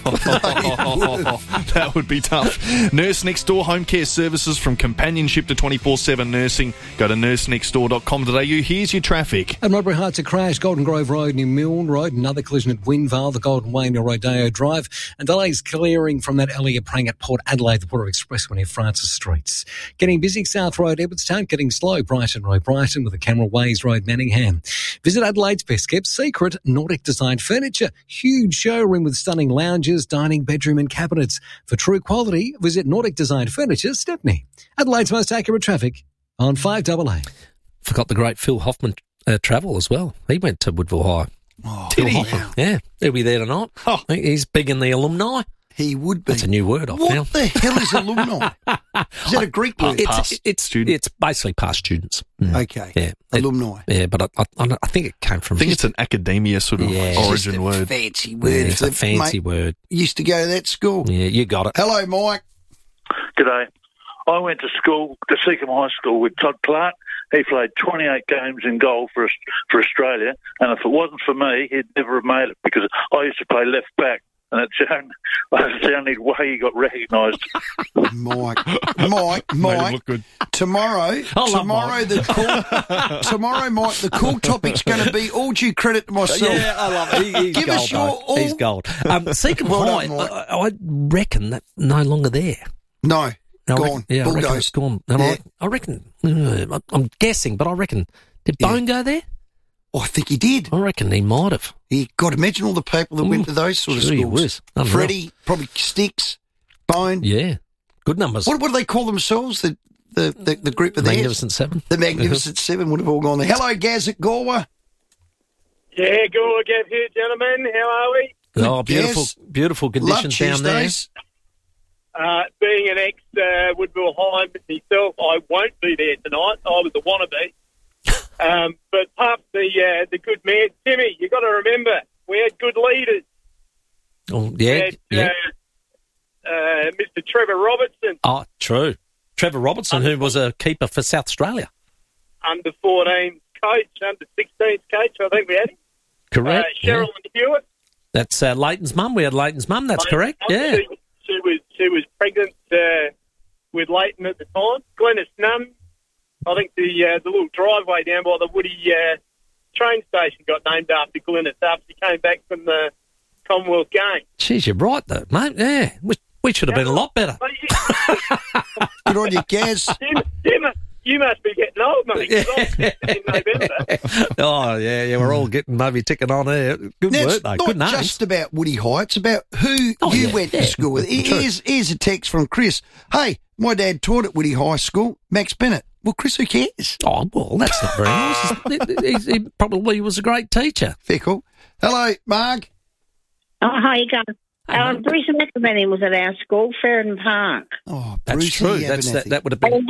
S24: That would be tough. Nurse Next Door home care services from companionship to 24/7 nursing. Go to nursenextdoor.com.au. Here's your traffic.
S20: At Modbury Heights, a crash, Golden Grove Road near Milne Road. Another collision at Windvale, the Golden Way near Rodeo Drive. And delays clearing from that Elliot Prang at Port Adelaide, the Water Expressway near Francis Streets. Getting busy, South Road, Edwardstown. Getting slow, Brighton Road, Brighton with the Camera Ways Road, Manningham. Visit Adelaide's best kept secret, Nordic Design Furniture. Huge showroom with stunning lounges, dining, bedroom and cabinets. For true quality, visit Nordic Design Furniture, Stepney. Adelaide's most accurate traffic on 5AA.
S25: Forgot the great Phil Hoffman travel as well. He went to Woodville High.
S26: Oh,
S25: Phil Hoffman. Yeah, he'll be there tonight. Oh. He's big in the alumni.
S26: He would be.
S25: That's a new word I found.
S26: What the hell is alumni? Is that a Greek word?
S25: It's basically past students.
S26: Okay.
S25: Yeah.
S26: Alumni.
S25: Yeah, but I think it came from...
S24: I think it's an academia sort of origin word.
S26: Fancy word.
S25: Yeah, it's a fancy word.
S26: Used to go to that school.
S25: Yeah, you got it.
S26: Hello, Mike.
S15: G'day. I went to school, to Seacombe High School, with Todd Clark. He played 28 games in goal for Australia, and if it wasn't for me, he'd never have made it, because I used to play left back. And that's the only way he got recognised.
S26: Mike.
S24: Good.
S26: Tomorrow, Mike, the cool topic's going to be all due credit to myself.
S25: Yeah, I love it. He's
S26: Give
S25: gold,
S26: us your all.
S25: He's gold. Seacombe High, I reckon that no longer there.
S26: No, gone.
S25: I reckon
S26: Bulldoze.
S25: it's gone. And I reckon, I'm guessing, but I reckon, did Bone go there?
S26: Oh, I think he did.
S25: I reckon he might have.
S26: God, imagine all the people that went to those sort of schools. Freddie, probably Sticks, Bone.
S25: Yeah, good numbers.
S26: What do they call themselves? The group of theirs?
S25: Magnificent Seven.
S26: The Magnificent Seven would have all gone there. Hello, Gaz at Galway.
S16: Yeah, Galway, Gav here, gentlemen. How are we?
S25: Oh, beautiful conditions down there.
S16: Being an ex-Woodville High myself, I won't be there tonight. I was a wannabe. But apart from the good man, Timmy, you got to remember, we had good leaders.
S25: Oh, yeah.
S16: Mr. Trevor Robertson.
S25: Oh, true. Trevor Robertson, who was a keeper for South Australia.
S16: Under 14 coach, under 16 coach, I think we had him.
S25: Correct.
S16: Sherilyn Hewitt.
S25: That's Leighton's mum. We had Leighton's mum. That's correct. Yeah.
S16: She was pregnant with Leighton at the time. Glenys Nunn. I think the little driveway down by the Woody train station got named after Glenys after she came back from the Commonwealth Games.
S25: Jeez, you're right, though, mate. Yeah, we should have been a lot better.
S26: Good on you, Gaz.
S16: You must be getting old, mate. In November.
S25: Oh, yeah, we're all getting maybe ticking on there. Good
S26: now,
S25: work, though. Good
S26: names. It's not just about Woody High. It's about who you went to school with. Here's a text from Chris. Hey, my dad taught at Woody High School, Max Bennett. Well, Chris, who cares?
S25: Oh, well, that's not very nice. He probably was a great teacher.
S26: Fair cool. Hello, Marg.
S17: Oh, how you going? Bruce McAvenny was at our school, Ferren Park.
S26: Oh,
S25: that's
S26: Bruce,
S25: true. That would have been...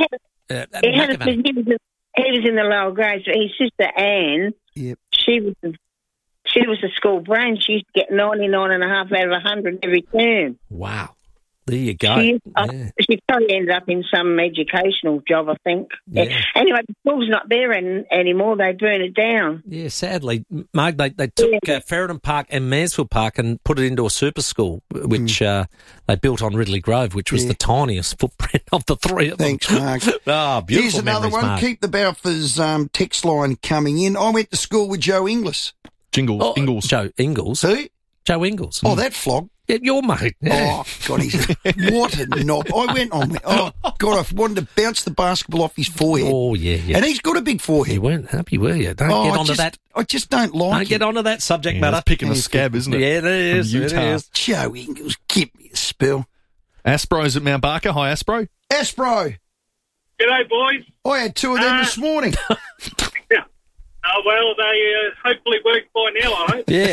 S17: He was in the lower grades, but his sister Anne, she was a school brain. She used to get 99.5 out of 100 every term.
S25: Wow. There you go.
S17: She probably ended up in some educational job, I think.
S25: Yeah.
S17: Anyway, the school's not there anymore. They burn it down.
S25: Yeah, sadly, Mark, they took Ferryden Park and Mansfield Park and put it into a super school, which they built on Ridley Grove, which was the tiniest footprint of the three of them.
S26: Thanks, Mark.
S25: Beautiful.
S26: Here's another
S25: memories,
S26: one.
S25: Mark.
S26: Keep the Balfours text line coming in. I went to school with Joe Inglis.
S24: Ingles.
S25: Joe Ingles.
S26: Who?
S25: Joe Ingles.
S26: Oh, that flog.
S25: Yeah, your mate. Yeah.
S26: Oh, God, what a knob. I went on with, I wanted to bounce the basketball off his forehead.
S25: Oh, yeah.
S26: And he's got a big forehead.
S25: You weren't happy, were you? Don't get onto that.
S26: I just don't like
S25: Don't get onto that subject matter.
S24: That's picking a scab, isn't it?
S25: Yeah, it is.
S24: From Utah.
S25: It is.
S26: Joe Ingles, give me a spell.
S24: Aspro's at Mount Barker. Hi, Aspro.
S26: Aspro.
S16: G'day, boys.
S26: I had two of them this morning.
S16: Well, they hopefully work by now, I hope.
S25: Yeah.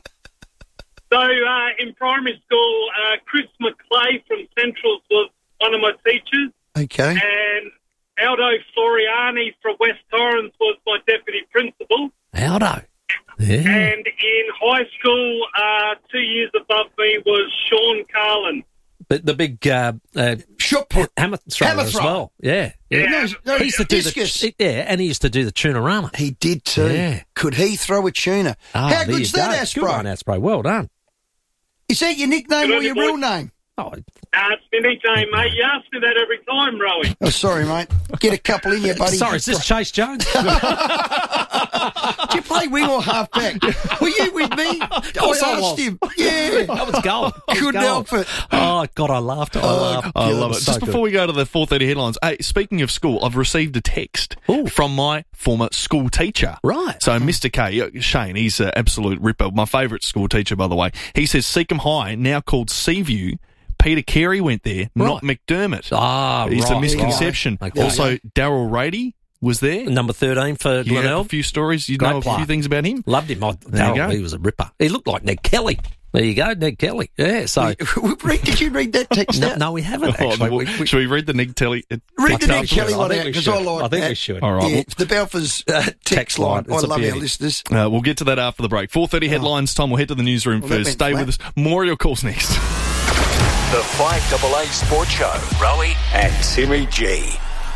S16: So, in primary school, Chris McClay from Centrals was one of my teachers.
S26: Okay.
S16: And Aldo Floriani from West Torrens was my deputy principal.
S25: Aldo. Yeah.
S16: And in high school, 2 years above me was Sean Carlin.
S25: But the big
S26: shot put
S25: hammer thrower as well. Yeah.
S26: No,
S25: He used to do
S26: discus.
S25: and he used to do the tuna-rama.
S26: He did too.
S25: Yeah.
S26: Could he throw a tuna? How good's that, Aspro?
S25: Good one, Aspro. Well done.
S26: Is that your nickname or your real name?
S25: Oh,
S16: it's my nickname, mate. You ask me that every time, Rowie.
S26: Oh, sorry, mate. Get a couple in you, buddy.
S25: Sorry, is this Chase Jones?
S26: Do you play wing or half back? Were you with me? I asked him. Yeah.
S25: That was gold.
S26: Couldn't help it.
S25: Oh, God, I laughed.
S24: I love it.
S25: So
S24: Just before we go to the 4:30 headlines, hey, speaking of school, I've received a text from my former school teacher.
S25: Right.
S24: So Mr. K, Shane, he's an absolute ripper. My favourite school teacher, by the way. He says Seacombe High, now called Seaview. Peter Carey went there, not McDermott. It's a misconception.
S25: Okay.
S24: Also, Darryl Rady was there.
S25: Number 13 for Glenelg.
S24: A few stories. You know a few things about him?
S25: Loved him. Darryl, he was a ripper. He looked like Ned Kelly. There you go, Ned Kelly. Yeah, so...
S26: Did you read that text out?
S25: No, we haven't, actually.
S24: Should we read the Ned Kelly?
S26: Read the Ned Kelly one out, because I like that.
S25: I think we should.
S24: All right.
S26: Yeah, the Balfours text line. I love our listeners.
S24: We'll get to that after the break. 4:30 headlines, Tom. We'll head to the newsroom first. Stay with us. More of your calls next.
S21: The 5AA Sports Show. Rowie and Timmy G.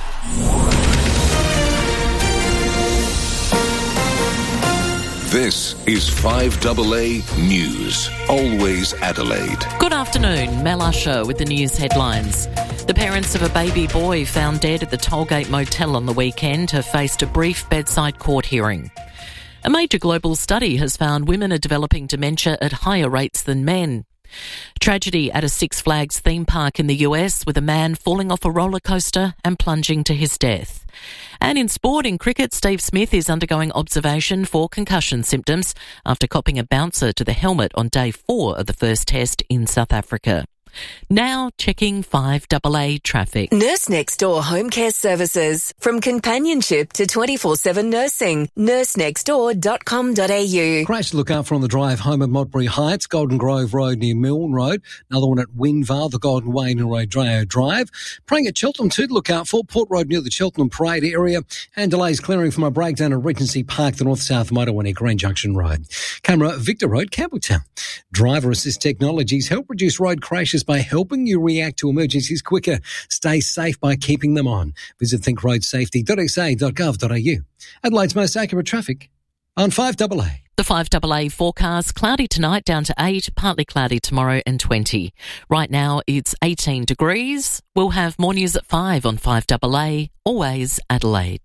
S21: This is 5AA News. Always Adelaide.
S1: Good afternoon. Mel Usher with the news headlines. The parents of a baby boy found dead at the Tollgate Motel on the weekend have faced a brief bedside court hearing. A major global study has found women are developing dementia at higher rates than men. Tragedy at a Six Flags theme park in the US with a man falling off a roller coaster and plunging to his death. And in sport, in cricket, Steve Smith is undergoing observation for concussion symptoms after copping a bouncer to the helmet on day 4 of the first test in South Africa. Now checking 5AA traffic.
S6: Nurse Next Door Home Care Services. From companionship to 24/7 nursing. nursenextdoor.com.au.
S20: Crash to look out for on the drive home at Modbury Heights, Golden Grove Road near Milne Road. Another one at Winvale, the Golden Way near Rodeo Drive. Praying at Cheltenham too to look out for. Port Road near the Cheltenham Parade area. And delays clearing from a breakdown at Regency Park, the north-south motorway near Green Junction Road. Camera Victor Road, Campbelltown. Driver assist technologies help reduce road crashes by helping you react to emergencies quicker. Stay safe by keeping them on. Visit thinkroadsafety.sa.gov.au. Adelaide's most accurate traffic on 5AA.
S1: The 5AA forecast, cloudy tonight down to 8, partly cloudy tomorrow and 20. Right now it's 18 degrees. We'll have more news at 5 on 5AA, always Adelaide.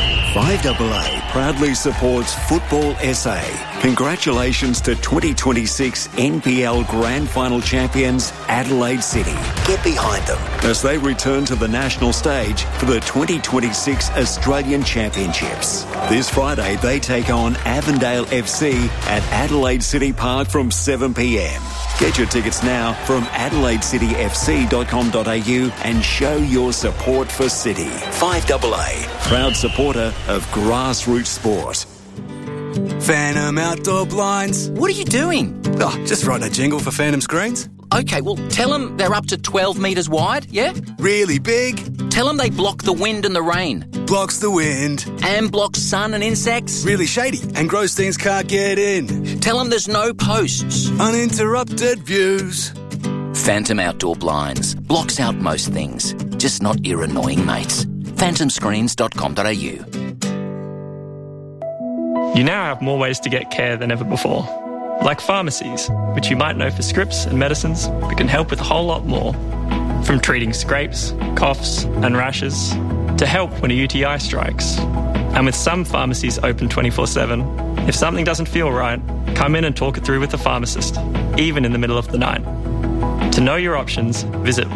S4: 5AA proudly supports Football SA. Congratulations to 2026 NPL Grand Final champions Adelaide City. Get behind them as they return to the national stage for the 2026 Australian Championships. This Friday they take on Avondale FC at Adelaide City Park from 7 p.m. Get your tickets now from adelaidecityfc.com.au and show your support for City. 5AA, proud supporter of grassroots sport.
S13: Phantom Outdoor Blinds. What are you doing? Oh, just writing a jingle for Phantom Screens.
S18: Okay, well, tell them they're up to 12 metres wide, yeah?
S13: Really big.
S18: Tell them they block the wind and the rain.
S13: Blocks the wind.
S18: And blocks sun and insects.
S13: Really shady, and gross things can't get in.
S18: Tell them there's no posts.
S13: Uninterrupted views.
S18: Phantom Outdoor Blinds. Blocks out most things, just not your annoying mates. phantomscreens.com.au.
S3: You now have more ways to get care than ever before. Like pharmacies, which you might know for scripts and medicines, but can help with a whole lot more. From treating scrapes, coughs and rashes, to help when a UTI strikes. And with some pharmacies open 24/7, if something doesn't feel right, come in and talk it through with the pharmacist, even in the middle of the night. To know your options, visit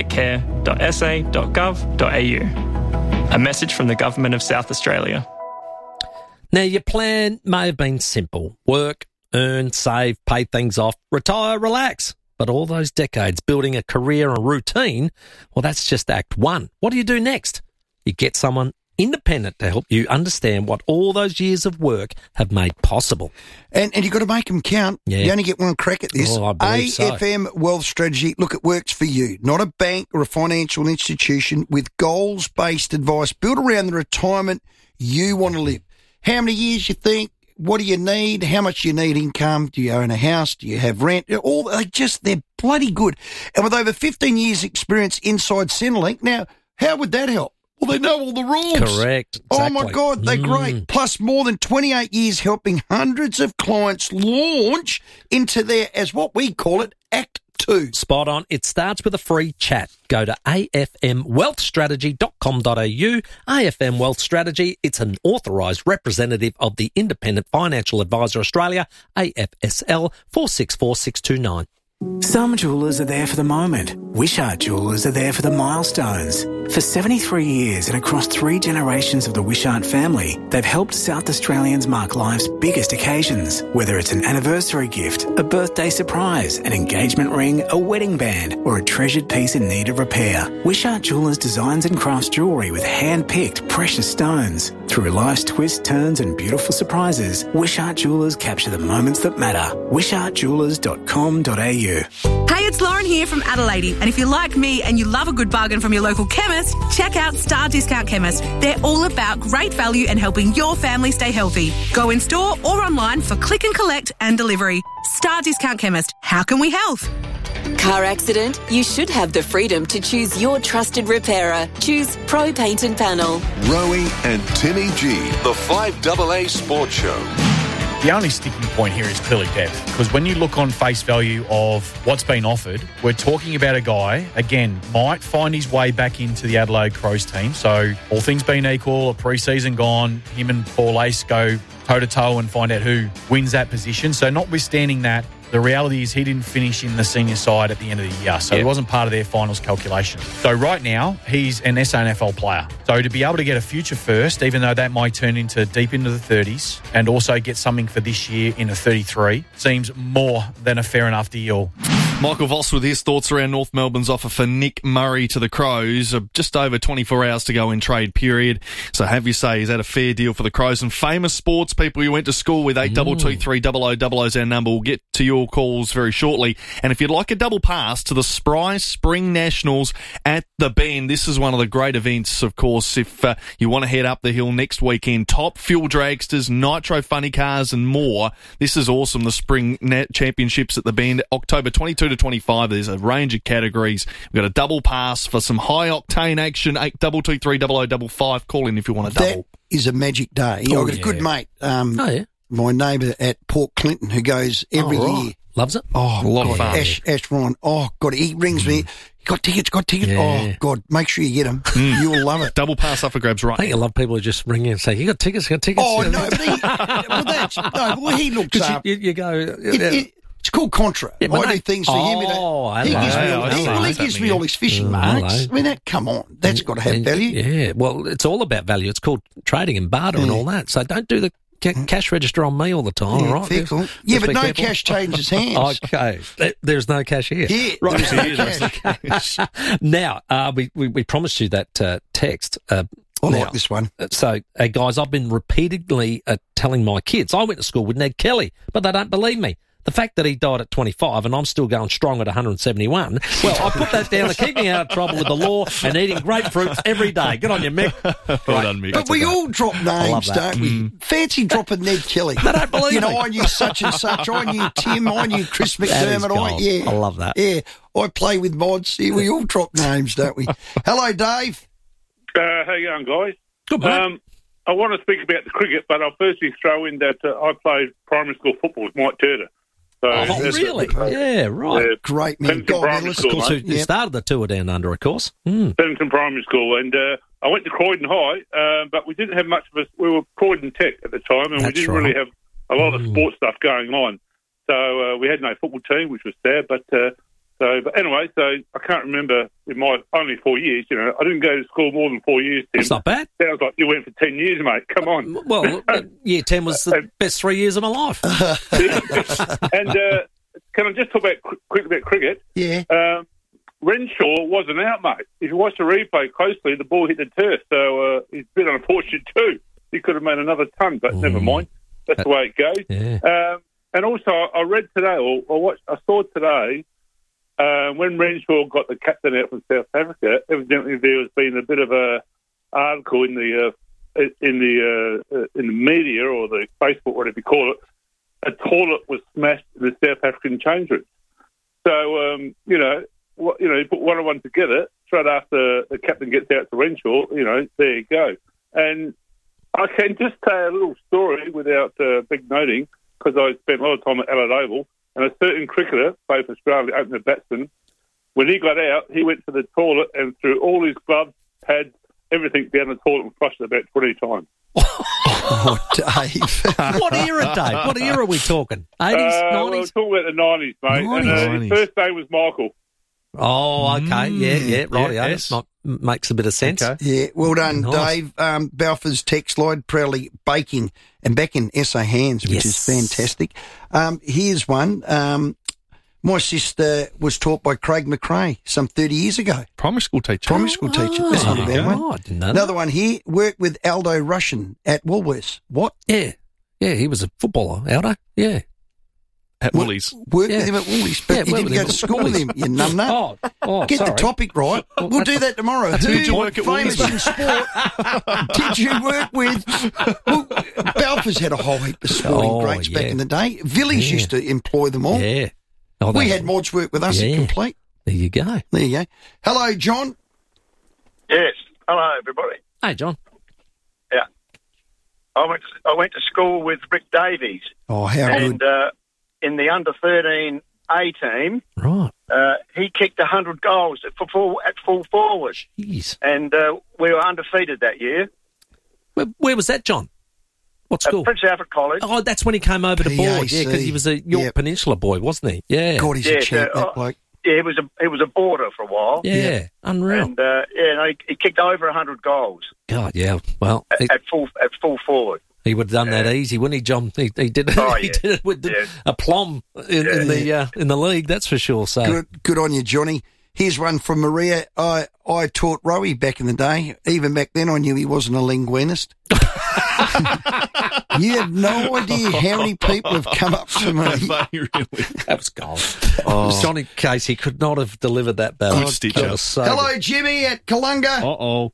S3: wheretogetcare.sa.gov.au. A message from the Government of South Australia.
S25: Now, your plan may have been simple. Work, earn, save, pay things off, retire, relax. But all those decades building a career and routine, well, that's just Act 1. What do you do next? You get someone independent to help you understand what all those years of work have made possible.
S26: And you've got to make them count.
S25: Yeah.
S26: You only get one crack at this.
S25: Oh, I believe so.
S26: AFM Wealth Strategy, look, it works for you. Not a bank or a financial institution, with goals-based advice built around the retirement you want to live. How many years you think? What do you need? How much do you need income? Do you own a house? Do you have rent? They're bloody good. And with over 15 years experience inside Centrelink, now, how would that help? Well, they know all the rules.
S25: Correct. Exactly.
S26: Oh, my God, they're great. Plus more than 28 years helping hundreds of clients launch into their, as what we call it, Act 2.
S25: Spot on. It starts with a free chat. Go to afmwealthstrategy.com.au. AFM Wealth Strategy, it's an authorised representative of the Independent Financial Advisor Australia, AFSL 464629.
S5: Some jewellers are there for the moment. Wishart Jewellers are there for the milestones. For 73 years and across 3 generations of the Wishart family, they've helped South Australians mark life's biggest occasions. Whether it's an anniversary gift, a birthday surprise, an engagement ring, a wedding band, or a treasured piece in need of repair, Wishart Jewellers designs and crafts jewellery with hand-picked precious stones. Through life's twists, turns and beautiful surprises, Wishart Jewellers capture the moments that matter. wishartjewellers.com.au.
S7: Hey, it's Lauren here from Adelaide, and if you're like me and you love a good bargain from your local chemist, check out Star Discount Chemist. They're all about great value and helping your family stay healthy. Go in store or online for click and collect and delivery. Star Discount Chemist. How can we help?
S6: Car accident? You should have the freedom to choose your trusted repairer. Choose Pro Paint and Panel.
S21: Rowie and Timmy G, the 5AA Sports Show.
S19: The only sticking point here is clearly depth, because when you look on face value of what's been offered, we're talking about a guy, again, might find his way back into the Adelaide Crows team. So all things being equal, a pre-season gone, him and Paul Ace go toe-to-toe and find out who wins that position. So notwithstanding that, the reality is he didn't finish in the senior side at the end of the year, so he wasn't part of their finals calculation. So right now, he's an SANFL player. So to be able to get a future first, even though that might turn into deep into the 30s, and also get something for this year in a 33, seems more than a fair enough deal.
S24: Michael Voss with his thoughts around North Melbourne's offer for Nick Murray to the Crows. Just over 24 hours to go in trade period. So have you say, is that a fair deal for the Crows? And famous sports people you went to school with, 8223 is our number. We'll get to your calls very shortly. And if you'd like a double pass to the Spry Spring Nationals at the Bend, this is one of the great events, of course, if you want to head up the hill next weekend. Top fuel dragsters, nitro funny cars and more. This is awesome. The Spring Championships at the Bend, October 22 to 25. There's a range of categories. We've got a double pass for some high-octane action, 8223 Call in if you want a double.
S26: That is a magic day. I've got a good mate, my neighbour at Port Clinton, who goes every year.
S25: Loves it?
S26: Oh,
S24: a lot of fun.
S26: Ash Ryan. Oh, God, he rings me. Got tickets.
S25: Yeah.
S26: Oh, God, make sure you get them. You'll love it.
S24: Double pass up for grabs right
S25: I think
S24: now.
S25: I love people who just ring in and say, you got tickets?
S26: Oh, no, but he looks up.
S25: You go...
S26: It's called Contra.
S25: Yeah,
S26: I do things for him. He gives me all his fishing marks. I mean, come on. That's got to have value.
S25: Yeah, well, it's all about value. It's called trading and barter and all that. So don't do the cash register on me all the time, all right?
S26: Cool. Yeah, but no cash changes hands.
S25: Okay. There's no cash here.
S26: Yeah,
S25: right.
S26: there's no cash.
S25: Now, we promised you that text.
S26: I like this one.
S25: So, guys, I've been repeatedly telling my kids, I went to school with Ned Kelly, but they don't believe me. The fact that he died at 25 and I'm still going strong at 171, well, I put that down to keep me out of trouble with the law and eating grapefruits every day. Good on you, Mick.
S24: Well done, Mick.
S26: But we all drop names, don't we? Fancy dropping Ned Kelly.
S25: They don't believe me.
S26: I knew such and such. I knew Tim. I knew Chris McDermott.
S25: I love that.
S26: Yeah, I play with mods. Yeah, we all drop names, don't we? Hello, Dave.
S2: How you going, guys?
S25: Good, mate.
S2: I want to speak about the cricket, but I'll firstly throw in that I played primary school football with Mike Turner. So
S25: really? Yeah, right.
S26: Great man.
S2: Primary school,
S25: of course, you started the tour down under, of course.
S2: Bennington Primary School, and I went to Croydon High, but we didn't have much of a... We were Croydon Tech at the time, and we didn't really have a lot of sports stuff going on. So we had no football team, which was sad, but anyway, so I can't remember in my only 4 years, I didn't go to school more than 4 years, Tim.
S25: That's not bad.
S2: Sounds like you went for 10 years, mate. Come on.
S25: Well, year 10 was the best 3 years of my life.
S2: And can I just talk quickly about cricket?
S26: Yeah.
S2: Renshaw wasn't out, mate. If you watch the replay closely, the ball hit the turf, so it's a bit unfortunate too. He could have made another ton, but never mind. That's the way it goes.
S25: Yeah.
S2: And also, I read today, I saw today, when Renshaw got the captain out from South Africa, evidently there has been a bit of a article in the media or the Facebook, whatever you call it. A toilet was smashed in the South African change room. So you put one and one together straight after the captain gets out to Renshaw. There you go. And I can just tell a little story without big noting, because I spent a lot of time at Adelaide Oval. And a certain cricketer, played for Australia, opener batsman, when he got out, he went to the toilet and threw all his gloves, pads, everything down the toilet and flushed it about 20 times.
S26: Oh, Dave.
S25: What era, Dave? What era are we talking? 80s, 90s?
S2: Well, we're talking about the 90s, mate.
S25: 90s.
S2: And his first name was Michael.
S25: Oh, okay. Yeah, right.
S26: Yeah,
S25: yes. Makes a bit of sense.
S26: Okay. Yeah, well done,
S25: Nice.
S26: Dave. Balfour's text line proudly baking and back in SA hands, which is fantastic. Here's one. My sister was taught by Craig McRae some 30 years ago.
S24: Primary school teacher.
S26: That's not a bad one.
S25: Oh, I didn't know that.
S26: Another one here. Worked with Aldo Russian at Woolworths. What?
S25: Yeah, he was a footballer, Aldo. Yeah.
S24: At Woolies.
S26: Worked with him at Woolies, but you didn't go to school with him, you numbnut. Get
S25: sorry.
S26: the topic right. We'll do that tomorrow.
S24: Did you
S26: Who
S24: work at
S26: famous
S24: Woolies?
S26: in sport did you work with? Well, Balfour's had a whole heap of sporting greats back in the day. Villies used to employ them all.
S25: Yeah.
S26: We had mods work with us at Complete.
S25: There you go.
S26: There you go. Hello, John.
S8: Yes. Hello, everybody.
S25: Hey, John.
S8: Yeah. I went to school with Rick Davies.
S26: Oh, how
S8: good. And in the under-13 A team,
S25: right,
S8: he kicked 100 goals at full forward.
S25: Jeez.
S8: And we were undefeated that year.
S25: Where was that, John? What school?
S8: Prince Alfred College.
S25: Oh, that's when he came over to board.
S26: PAC.
S25: Yeah, because he was a York Peninsula boy, wasn't he? Yeah.
S26: God, he's a champ, that bloke.
S8: Yeah, he was a boarder for a while.
S25: Yeah, unreal.
S8: And he kicked over 100 goals.
S25: God, yeah. Well,
S8: at full forward.
S25: He would have done that easy, wouldn't he, John? He did. He did it with aplomb in the league. That's for sure. So
S26: good on you, Johnny. Here's one from Maria. I taught Rowie back in the day. Even back then, I knew he wasn't a linguinist. You have no idea how many people have come up to me.
S25: That was gold. Johnny Casey could not have delivered that better.
S24: Good stitch up.
S26: Hello, Jimmy at Kalunga.
S24: Uh-oh.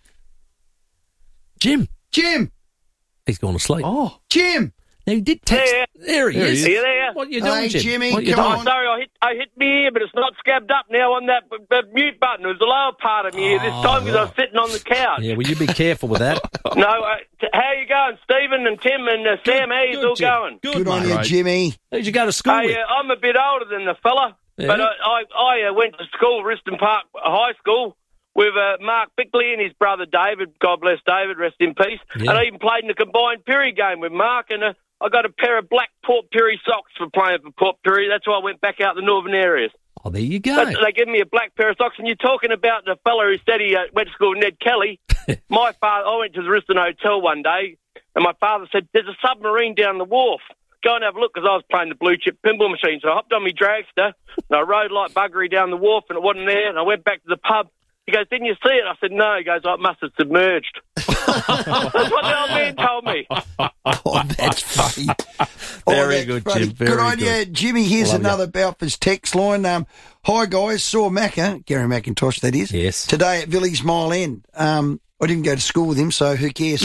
S25: Jim. He's gone to sleep.
S26: Oh, Jim.
S25: Now, he did text.
S8: Yeah.
S25: There he is.
S8: Are you there?
S25: What are you doing,
S26: Hey,
S25: Jim?
S26: Jimmy,
S25: What you
S26: come
S25: doing?
S26: on.
S8: Sorry, I hit my ear, but it's not scabbed up now on that mute button. It was the lower part of my ear this time because I was sitting on the couch.
S25: Yeah, well, you be careful with that.
S8: No, how you going, Stephen and Tim and Sam? How you all
S25: Jim.
S8: going?
S26: Good on you, Jimmy.
S25: Who'd you go to school with?
S8: I'm a bit older than the fella, but I went to school, Riston Park High School, with Mark Bickley and his brother David. God bless David, rest in peace.
S25: Yeah.
S8: And I even played in the combined Pirie game with Mark, and I got a pair of black Port Pirie socks for playing for Port Pirie. That's why I went back out the northern areas.
S25: Oh, there you go.
S8: They gave me a black pair of socks. And you're talking about the fella who said he went to school with Ned Kelly. My father, I went to the Riston Hotel one day, and my father said, "There's a submarine down the wharf. Go and have a look," because I was playing the blue chip pinball machine. So I hopped on my dragster, and I rode like buggery down the wharf, and it wasn't there. And I went back to the pub. He goes, "Didn't you see it?" I said, "No." He goes, "Oh, it must have submerged." That's what the old man told me.
S26: Oh, that's funny.
S25: Very good, Jim. Very
S26: good on
S25: good.
S26: you, Jimmy. Here's
S25: Love
S26: another Balfour's text line. Hi, guys. Saw Macca, Gary McIntosh, that is.
S25: Yes.
S26: Today at Village Mile End. I didn't go to school with him, so who cares?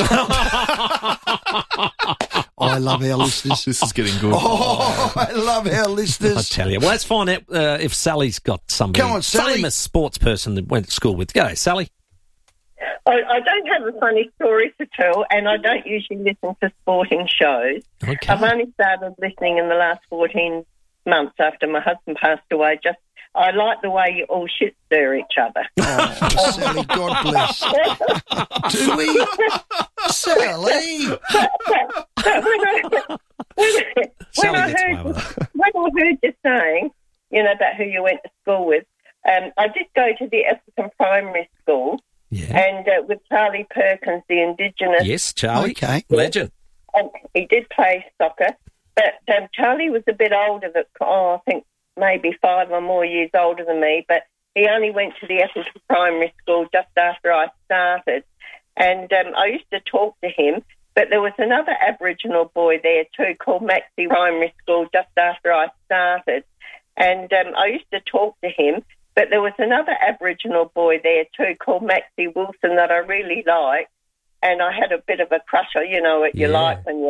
S26: I love our listeners.
S24: This is getting good.
S26: Oh, I love our listeners.
S25: I tell you. Well, let's find out if Sally's got somebody.
S26: Come on, Sally.
S25: Famous sports person that went to school with. Go, Sally.
S9: I don't have a funny story to tell, and I don't usually listen to sporting shows.
S25: Okay.
S9: I've only started listening in the last 14 months after my husband passed away. I like the way you all shit stir each other.
S26: Oh, Sally, God bless. Do we? Sally!
S9: When I heard you saying, about who you went to school with, I did go to the Essendon Primary School, and with Charlie Perkins, the Indigenous...
S25: Yes, Charlie.
S26: Okay.
S25: Legend.
S9: He did play soccer, but Charlie was a bit older, I think maybe 5 or more years older than me, but he only went to the Essendon Primary School just after I started. And I used to talk to him, but there was another Aboriginal boy there too called Maxie Primary School just after I started. And I used to talk to him, but there was another Aboriginal boy there too called Maxie Wilson that I really liked. And I had a bit of a crush on, what you like when you